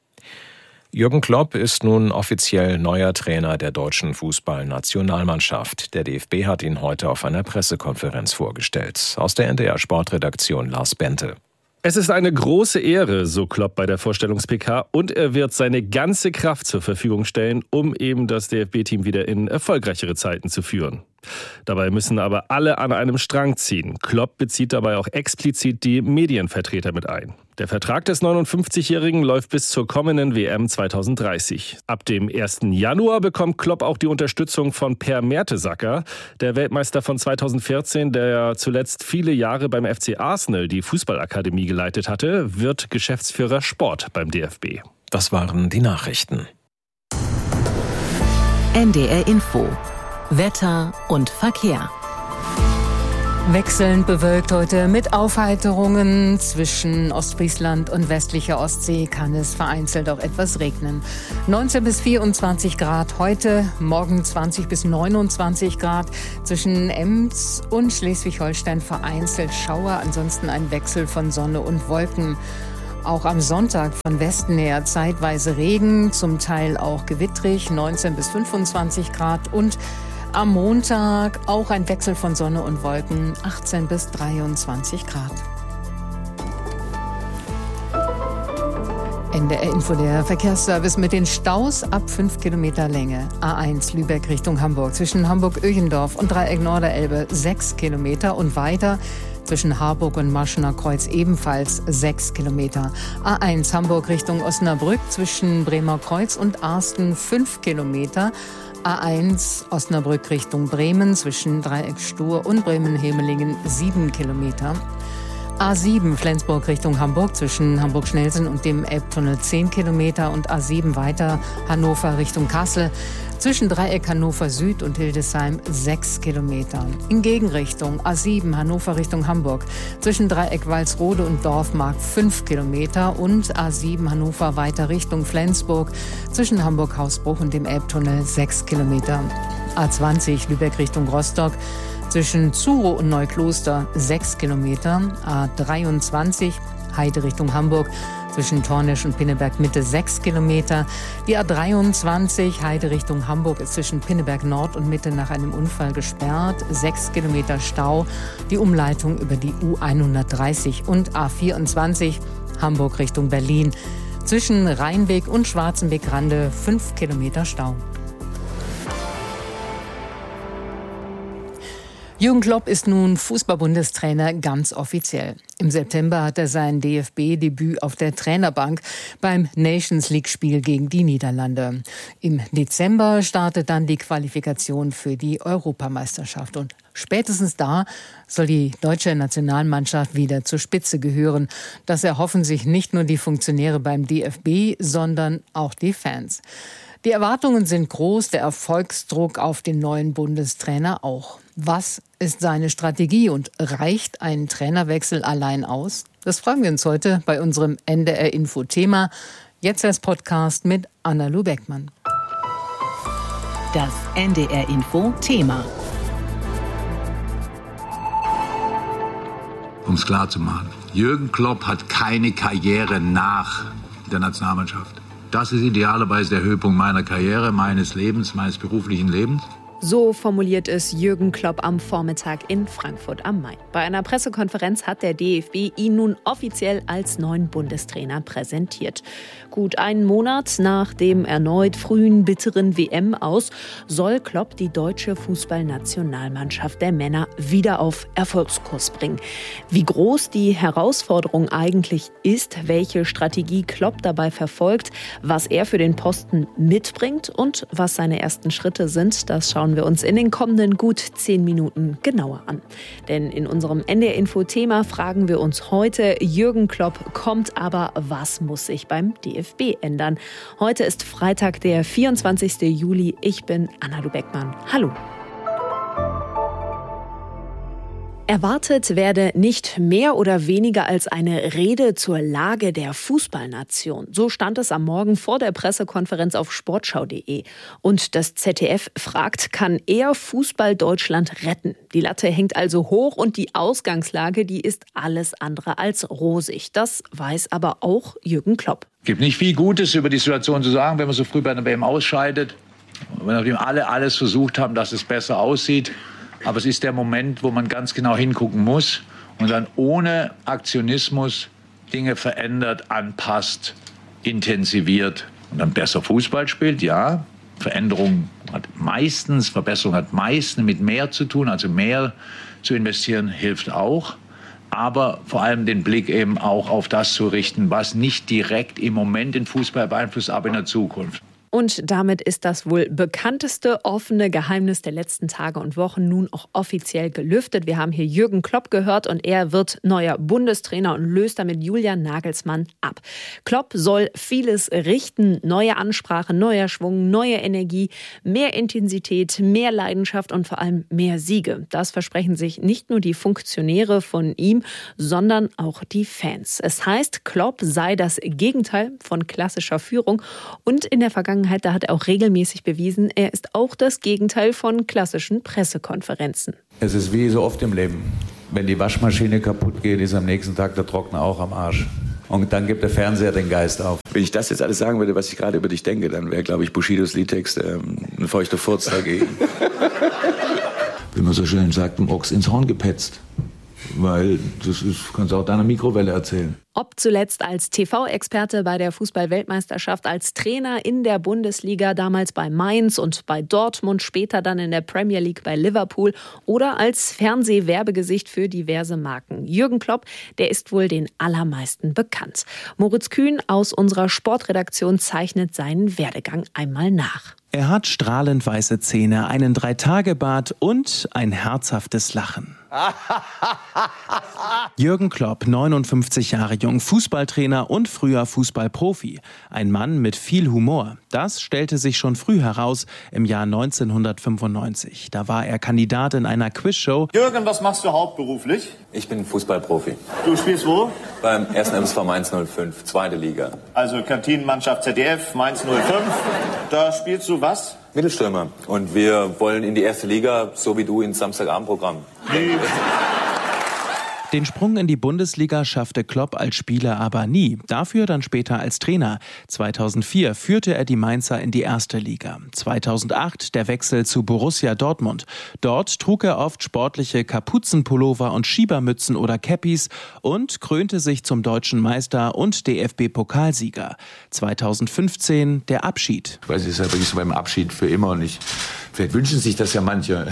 Jürgen Klopp ist nun offiziell neuer Trainer der deutschen Fußballnationalmannschaft. Der DFB hat ihn heute auf einer Pressekonferenz vorgestellt. Aus der NDR Sportredaktion Lars Bente. Es ist eine große Ehre, so Klopp bei der Vorstellungs-PK, und er wird seine ganze Kraft zur Verfügung stellen, um eben das DFB-Team wieder in erfolgreichere Zeiten zu führen. Dabei müssen aber alle an einem Strang ziehen. Klopp bezieht dabei auch explizit die Medienvertreter mit ein. Der Vertrag des 59-Jährigen läuft bis zur kommenden WM 2030. Ab dem 1. Januar bekommt Klopp auch die Unterstützung von Per Mertesacker, der Weltmeister von 2014, der zuletzt viele Jahre beim FC Arsenal die Fußballakademie geleitet hatte, wird Geschäftsführer Sport beim DFB. Das waren die Nachrichten. NDR Info. Wetter und Verkehr. Wechselnd bewölkt heute mit Aufheiterungen. Zwischen Ostfriesland und westlicher Ostsee kann es vereinzelt auch etwas regnen. 19 bis 24 Grad heute, morgen 20 bis 29 Grad. Zwischen Ems und Schleswig-Holstein vereinzelt Schauer, ansonsten ein Wechsel von Sonne und Wolken. Auch am Sonntag von Westen her zeitweise Regen, zum Teil auch gewittrig, 19 bis 25 Grad und am Montag auch ein Wechsel von Sonne und Wolken, 18 bis 23 Grad. NDR Info, der Verkehrsservice mit den Staus ab 5 Kilometer Länge. A1 Lübeck Richtung Hamburg, zwischen Hamburg-Öchendorf und Dreieck Norderelbe 6 Kilometer und weiter zwischen Harburg und Maschener Kreuz ebenfalls 6 Kilometer. A1 Hamburg Richtung Osnabrück, zwischen Bremer Kreuz und Arsten 5 Kilometer. A1 Osnabrück Richtung Bremen, zwischen Dreieck Stur und Bremen-Hemelingen 7 Kilometer. A7 Flensburg Richtung Hamburg, zwischen Hamburg-Schnellsen und dem Elbtunnel 10 Kilometer und A7 weiter Hannover Richtung Kassel, zwischen Dreieck Hannover Süd und Hildesheim 6 Kilometer. In Gegenrichtung A7 Hannover Richtung Hamburg, zwischen Dreieck Walsrode und Dorfmark 5 Kilometer und A7 Hannover weiter Richtung Flensburg, zwischen Hamburg-Hausbruch und dem Elbtunnel 6 Kilometer. A20 Lübeck Richtung Rostock, zwischen Zurow und Neukloster 6 Kilometer. A23 Heide Richtung Hamburg, zwischen Tornisch und Pinneberg Mitte 6 Kilometer. Die A23 Heide Richtung Hamburg ist zwischen Pinneberg Nord und Mitte nach einem Unfall gesperrt. 6 Kilometer Stau. Die Umleitung über die U130 und A24 Hamburg Richtung Berlin. Zwischen Rheinweg und Schwarzenbeck-Rande 5 Kilometer Stau. Jürgen Klopp ist nun Fußball-Bundestrainer ganz offiziell. Im September hat er sein DFB-Debüt auf der Trainerbank beim Nations-League-Spiel gegen die Niederlande. Im Dezember startet dann die Qualifikation für die Europameisterschaft. Und spätestens da soll die deutsche Nationalmannschaft wieder zur Spitze gehören. Das erhoffen sich nicht nur die Funktionäre beim DFB, sondern auch die Fans. Die Erwartungen sind groß, der Erfolgsdruck auf den neuen Bundestrainer auch. Was ist seine Strategie und reicht ein Trainerwechsel allein aus? Das fragen wir uns heute bei unserem NDR Info Thema. Jetzt als Podcast mit Anna-Lu Beckmann. Das NDR Info Thema. Um es klar zu machen, Jürgen Klopp hat keine Karriere nach der Nationalmannschaft. Das ist idealerweise der Höhepunkt meiner Karriere, meines Lebens, meines beruflichen Lebens. So formuliert es Jürgen Klopp am Vormittag in Frankfurt am Main. Bei einer Pressekonferenz hat der DFB ihn nun offiziell als neuen Bundestrainer präsentiert. Gut einen Monat nach dem erneut frühen, bitteren WM-Aus soll Klopp die deutsche Fußballnationalmannschaft der Männer wieder auf Erfolgskurs bringen. Wie groß die Herausforderung eigentlich ist, welche Strategie Klopp dabei verfolgt, was er für den Posten mitbringt und was seine ersten Schritte sind, das schauen wir uns in den kommenden gut 10 Minuten genauer an. Denn in unserem NDR-Info-Thema fragen wir uns heute, Jürgen Klopp kommt, aber was muss sich beim DFB ändern? Heute ist Freitag, der 24. Juli. Ich bin Anna-Lu Beckmann. Hallo. Erwartet werde nicht mehr oder weniger als eine Rede zur Lage der Fußballnation. So stand es am Morgen vor der Pressekonferenz auf sportschau.de. Und das ZDF fragt, kann er Fußball Deutschland retten? Die Latte hängt also hoch und die Ausgangslage, die ist alles andere als rosig. Das weiß aber auch Jürgen Klopp. Es gibt nicht viel Gutes über die Situation zu sagen, wenn man so früh bei einer WM ausscheidet. Nachdem alle alles versucht haben, dass es besser aussieht. Aber es ist der Moment, wo man ganz genau hingucken muss und dann ohne Aktionismus Dinge verändert, anpasst, intensiviert und dann besser Fußball spielt, ja. Verbesserung hat meistens mit mehr zu tun, also mehr zu investieren hilft auch. Aber vor allem den Blick eben auch auf das zu richten, was nicht direkt im Moment den Fußball beeinflusst, aber in der Zukunft. Und damit ist das wohl bekannteste offene Geheimnis der letzten Tage und Wochen nun auch offiziell gelüftet. Wir haben hier Jürgen Klopp gehört und er wird neuer Bundestrainer und löst damit Julian Nagelsmann ab. Klopp soll vieles richten, neue Ansprache, neuer Schwung, neue Energie, mehr Intensität, mehr Leidenschaft und vor allem mehr Siege. Das versprechen sich nicht nur die Funktionäre von ihm, sondern auch die Fans. Es heißt, Klopp sei das Gegenteil von klassischer Führung und in der Vergangenheit, da hat er auch regelmäßig bewiesen, er ist auch das Gegenteil von klassischen Pressekonferenzen. Es ist wie so oft im Leben. Wenn die Waschmaschine kaputt geht, ist am nächsten Tag der Trockner auch am Arsch. Und dann gibt der Fernseher den Geist auf. Wenn ich das jetzt alles sagen würde, was ich gerade über dich denke, dann wäre, glaube ich, Bushidos Liedtext ein feuchter Furz dagegen. Wie man so schön sagt, im Ochs ins Horn gepetzt. Weil kannst du auch deiner Mikrowelle erzählen. Ob zuletzt als TV-Experte bei der Fußball-Weltmeisterschaft, als Trainer in der Bundesliga, damals bei Mainz und bei Dortmund, später dann in der Premier League bei Liverpool oder als Fernsehwerbegesicht für diverse Marken. Jürgen Klopp, der ist wohl den allermeisten bekannt. Moritz Kühn aus unserer Sportredaktion zeichnet seinen Werdegang einmal nach. Er hat strahlend weiße Zähne, einen 3-Tage-Bart und ein herzhaftes Lachen. Jürgen Klopp, 59 Jahre jung, Fußballtrainer und früher Fußballprofi. Ein Mann mit viel Humor. Das stellte sich schon früh heraus im Jahr 1995. Da war er Kandidat in einer Quizshow. Jürgen, was machst du hauptberuflich? Ich bin Fußballprofi. Du spielst wo? Beim 1. MSV Mainz 05, zweite Liga. Also Kantinenmannschaft ZDF, Mainz 05. Da spielst du was? Mittelstürmer. Und wir wollen in die erste Liga, so wie du ins Samstagabendprogramm. Den Sprung in die Bundesliga schaffte Klopp als Spieler aber nie. Dafür dann später als Trainer. 2004 führte er die Mainzer in die erste Liga. 2008 der Wechsel zu Borussia Dortmund. Dort trug er oft sportliche Kapuzenpullover und Schiebermützen oder Cappies und krönte sich zum deutschen Meister und DFB-Pokalsieger. 2015 der Abschied. Ich weiß, es ist ja wirklich so beim Abschied für immer und vielleicht wünschen sich das ja manche.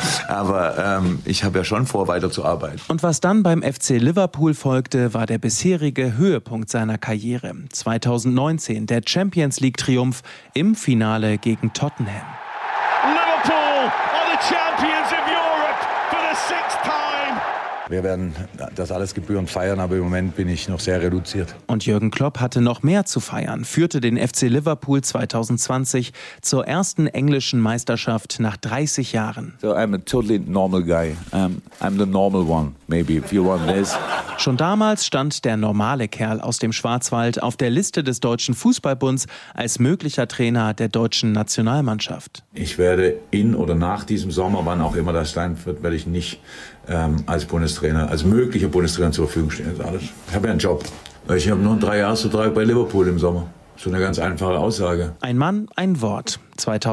Aber ich habe ja schon vor, weiterzuarbeiten. Und was dann beim FC Liverpool folgte, war der bisherige Höhepunkt seiner Karriere. 2019 der Champions-League-Triumph im Finale gegen Tottenham. Liverpool are the champions of Europe for the 6th time. Wir werden das alles gebührend feiern, aber im Moment bin ich noch sehr reduziert. Und Jürgen Klopp hatte noch mehr zu feiern, führte den FC Liverpool 2020 zur ersten englischen Meisterschaft nach 30 Jahren. So I'm a totally normal guy. I'm the normal one, maybe, if you want this. Schon damals stand der normale Kerl aus dem Schwarzwald auf der Liste des Deutschen Fußballbunds als möglicher Trainer der deutschen Nationalmannschaft. Ich werde in oder nach diesem Sommer, wann auch immer das sein wird, werde ich nicht als Bundestrainer, als möglicher Bundestrainer zur Verfügung stehen. Das alles. Ich habe ja einen Job. Ich habe nur einen 3-Jahresvertrag bei Liverpool im Sommer. So eine ganz einfache Aussage. Ein Mann, ein Wort.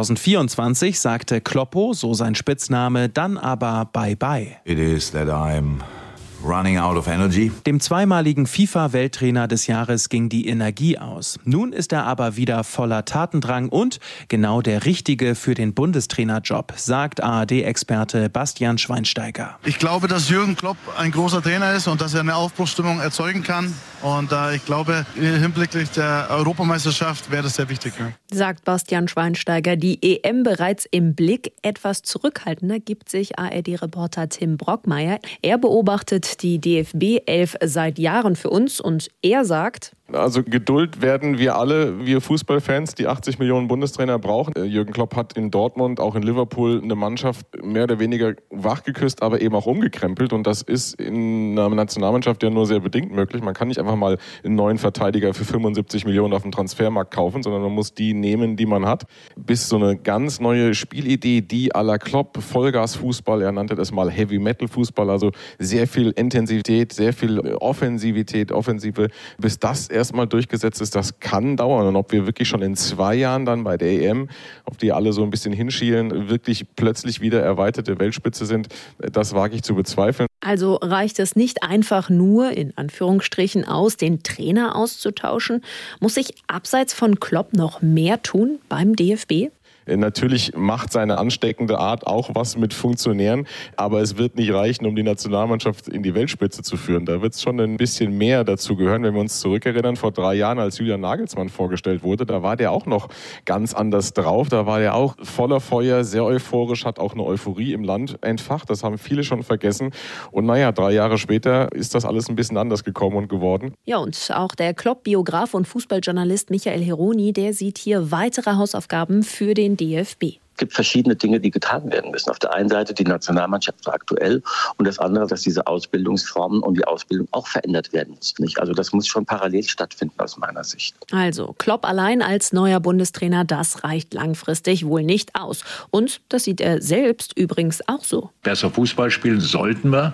2024 sagte Kloppo, so sein Spitzname, dann aber Bye-bye. It is that I'm running out of energy. Dem zweimaligen FIFA-Welttrainer des Jahres ging die Energie aus. Nun ist er aber wieder voller Tatendrang und genau der Richtige für den Bundestrainerjob, sagt ARD-Experte Bastian Schweinsteiger. Ich glaube, dass Jürgen Klopp ein großer Trainer ist und dass er eine Aufbruchsstimmung erzeugen kann. Und ich glaube, hinblicklich der Europameisterschaft wäre das sehr wichtig. Ja. Sagt Bastian Schweinsteiger. Die EM bereits im Blick. Etwas zurückhaltender gibt sich ARD-Reporter Tim Brockmeier. Er beobachtet die DFB-11 seit Jahren für uns und er sagt: Also Geduld werden wir alle, wir Fußballfans, die 80 Millionen Bundestrainer brauchen. Jürgen Klopp hat in Dortmund, auch in Liverpool, eine Mannschaft mehr oder weniger wachgeküsst, aber eben auch umgekrempelt. Und das ist in einer Nationalmannschaft ja nur sehr bedingt möglich. Man kann nicht einfach mal einen neuen Verteidiger für 75 Millionen auf dem Transfermarkt kaufen, sondern man muss die nehmen, die man hat. Bis so eine ganz neue Spielidee, die à la Klopp, Vollgas-Fußball, er nannte das mal Heavy-Metal-Fußball, also sehr viel Intensität, sehr viel Offensive, bis das erstmal durchgesetzt ist, das kann dauern. Und ob wir wirklich schon in 2 Jahren dann bei der EM, auf die alle so ein bisschen hinschielen, wirklich plötzlich wieder erweiterte Weltspitze sind, das wage ich zu bezweifeln. Also reicht es nicht einfach nur, in Anführungsstrichen, aus, den Trainer auszutauschen? Muss sich abseits von Klopp noch mehr tun beim DFB? Natürlich macht seine ansteckende Art auch was mit Funktionären, aber es wird nicht reichen, um die Nationalmannschaft in die Weltspitze zu führen. Da wird es schon ein bisschen mehr dazu gehören, wenn wir uns zurückerinnern, vor 3 Jahren, als Julian Nagelsmann vorgestellt wurde, da war der auch noch ganz anders drauf. Da war der auch voller Feuer, sehr euphorisch, hat auch eine Euphorie im Land entfacht. Das haben viele schon vergessen. Und 3 Jahre später ist das alles ein bisschen anders gekommen und geworden. Ja, und auch der Klopp-Biograf und Fußballjournalist Michael Heroni, der sieht hier weitere Hausaufgaben für den DFB. Es gibt verschiedene Dinge, die getan werden müssen. Auf der einen Seite die Nationalmannschaft aktuell und das andere, dass diese Ausbildungsformen und die Ausbildung auch verändert werden müssen. Also das muss schon parallel stattfinden aus meiner Sicht. Also Klopp allein als neuer Bundestrainer, das reicht langfristig wohl nicht aus. Und das sieht er selbst übrigens auch so. Besser Fußball spielen sollten wir,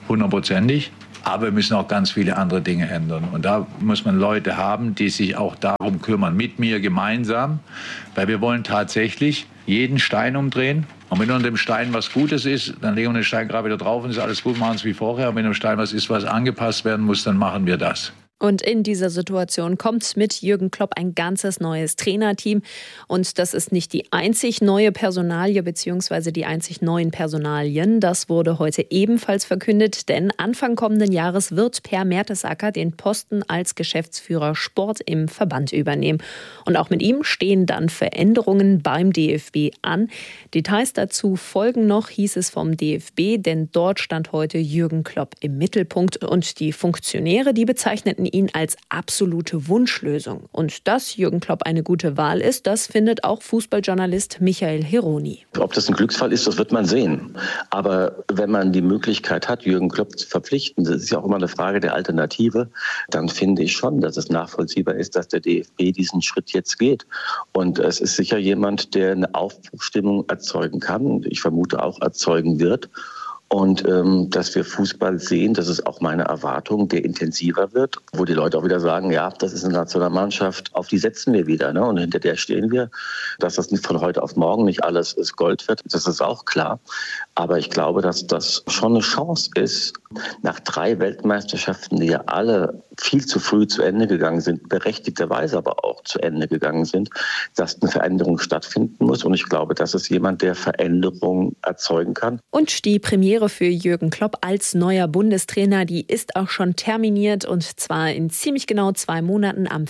100%. Aber wir müssen auch ganz viele andere Dinge ändern. Und da muss man Leute haben, die sich auch darum kümmern, mit mir gemeinsam. Weil wir wollen tatsächlich jeden Stein umdrehen. Und wenn unter dem Stein was Gutes ist, dann legen wir den Stein gerade wieder drauf und ist alles gut, machen es wie vorher. Und wenn im Stein was ist, was angepasst werden muss, dann machen wir das. Und in dieser Situation kommt mit Jürgen Klopp ein ganzes neues Trainerteam. Und das ist nicht die einzig neue Personalie bzw. die einzig neuen Personalien. Das wurde heute ebenfalls verkündet, denn Anfang kommenden Jahres wird Per Mertesacker den Posten als Geschäftsführer Sport im Verband übernehmen. Und auch mit ihm stehen dann Veränderungen beim DFB an. Details dazu folgen noch, hieß es vom DFB, denn dort stand heute Jürgen Klopp im Mittelpunkt. Und die Funktionäre, die bezeichneten ihn als absolute Wunschlösung. Und dass Jürgen Klopp eine gute Wahl ist, das findet auch Fußballjournalist Michael Heroni. Ob das ein Glücksfall ist, das wird man sehen. Aber wenn man die Möglichkeit hat, Jürgen Klopp zu verpflichten, das ist ja auch immer eine Frage der Alternative, dann finde ich schon, dass es nachvollziehbar ist, dass der DFB diesen Schritt jetzt geht. Und es ist sicher jemand, der eine Aufbruchsstimmung erzeugen kann und ich vermute auch erzeugen wird. Und dass wir Fußball sehen, das ist auch meine Erwartung, der intensiver wird, wo die Leute auch wieder sagen, ja, das ist eine Nationalmannschaft, auf die setzen wir wieder, ne? Und hinter der stehen wir. Dass das nicht von heute auf morgen nicht alles Gold wird, das ist auch klar. Aber ich glaube, dass das schon eine Chance ist, nach 3 Weltmeisterschaften, die ja alle viel zu früh zu Ende gegangen sind, berechtigterweise aber auch zu Ende gegangen sind, dass eine Veränderung stattfinden muss. Und ich glaube, das ist jemand, der Veränderung erzeugen kann. Und die Premiere für Jürgen Klopp als neuer Bundestrainer, die ist auch schon terminiert und zwar in ziemlich genau 2 Monaten. Am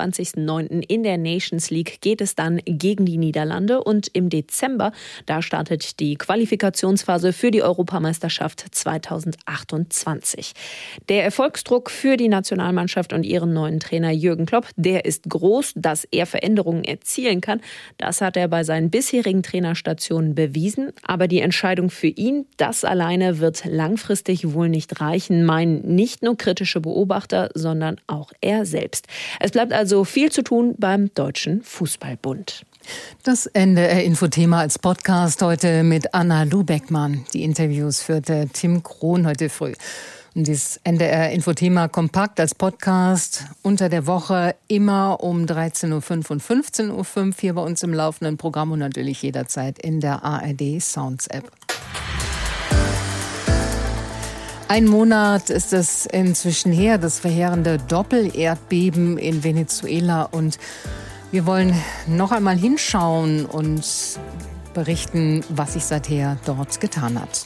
24.09. in der Nations League geht es dann gegen die Niederlande und im Dezember, da startet die Qualifikationsphase für die Europameisterschaft 2028. Der Erfolgsdruck für die Nationalmannschaft und ihren neuen Trainer Jürgen Klopp, der ist groß, dass er Veränderungen erzielen kann. Das hat er bei seinen bisherigen Trainerstationen bewiesen, aber die Entscheidung für ihn, das alleine wird langfristig wohl nicht reichen, meinen nicht nur kritische Beobachter, sondern auch er selbst. Es bleibt also viel zu tun beim Deutschen Fußballbund. Das NDR-Infothema als Podcast heute mit Anna Lubeckmann. Die Interviews führte Tim Krohn heute früh. Und dieses NDR-Infothema kompakt als Podcast unter der Woche immer um 13.05 Uhr und 15.05 Uhr hier bei uns im laufenden Programm und natürlich jederzeit in der ARD Sounds App. Ein Monat ist es inzwischen her, das verheerende Doppelerdbeben in Venezuela. Und wir wollen noch einmal hinschauen und berichten, was sich seither dort getan hat.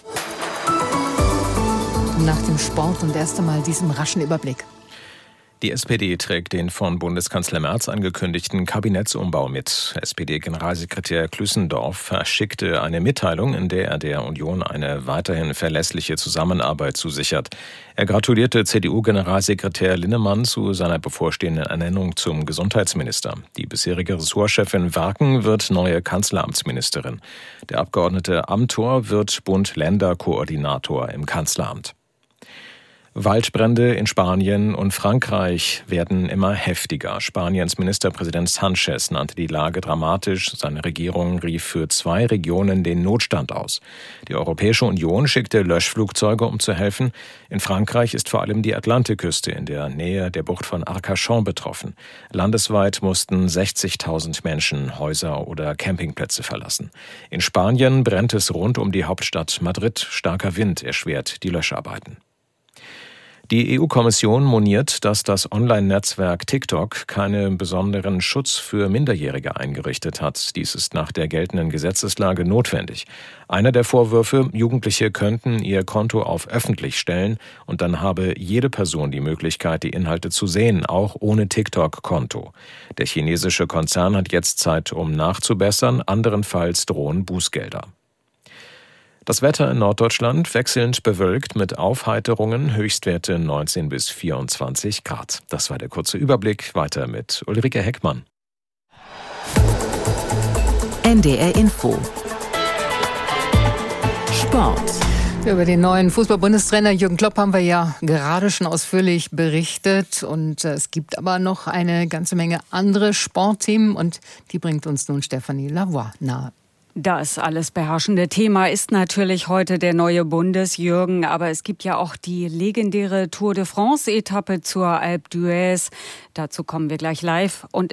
Nach dem Sport und erst einmal diesem raschen Überblick. Die SPD trägt den von Bundeskanzler Merz angekündigten Kabinettsumbau mit. SPD-Generalsekretär Klüssendorf verschickte eine Mitteilung, in der er der Union eine weiterhin verlässliche Zusammenarbeit zusichert. Er gratulierte CDU-Generalsekretär Linnemann zu seiner bevorstehenden Ernennung zum Gesundheitsminister. Die bisherige Ressortchefin Warken wird neue Kanzleramtsministerin. Der Abgeordnete Amthor wird Bund-Länder-Koordinator im Kanzleramt. Waldbrände in Spanien und Frankreich werden immer heftiger. Spaniens Ministerpräsident Sánchez nannte die Lage dramatisch. Seine Regierung rief für 2 Regionen den Notstand aus. Die Europäische Union schickte Löschflugzeuge, um zu helfen. In Frankreich ist vor allem die Atlantikküste in der Nähe der Bucht von Arcachon betroffen. Landesweit mussten 60.000 Menschen Häuser oder Campingplätze verlassen. In Spanien brennt es rund um die Hauptstadt Madrid. Starker Wind erschwert die Löscharbeiten. Die EU-Kommission moniert, dass das Online-Netzwerk TikTok keinen besonderen Schutz für Minderjährige eingerichtet hat. Dies ist nach der geltenden Gesetzeslage notwendig. Einer der Vorwürfe, Jugendliche könnten ihr Konto auf öffentlich stellen und dann habe jede Person die Möglichkeit, die Inhalte zu sehen, auch ohne TikTok-Konto. Der chinesische Konzern hat jetzt Zeit, um nachzubessern, anderenfalls drohen Bußgelder. Das Wetter in Norddeutschland wechselnd bewölkt mit Aufheiterungen, Höchstwerte 19 bis 24 Grad. Das war der kurze Überblick. Weiter mit Ulrike Heckmann. NDR Info. Sport. Über den neuen Fußball-Bundestrainer Jürgen Klopp haben wir ja gerade schon ausführlich berichtet. Und es gibt aber noch eine ganze Menge andere Sportthemen. Und die bringt uns nun Stefanie Lavoie nahe. Das alles beherrschende Thema ist natürlich heute der neue Bundesjürgen, aber es gibt ja auch die legendäre Tour de France-Etappe zur Alpe d'Huez. Dazu kommen wir gleich live und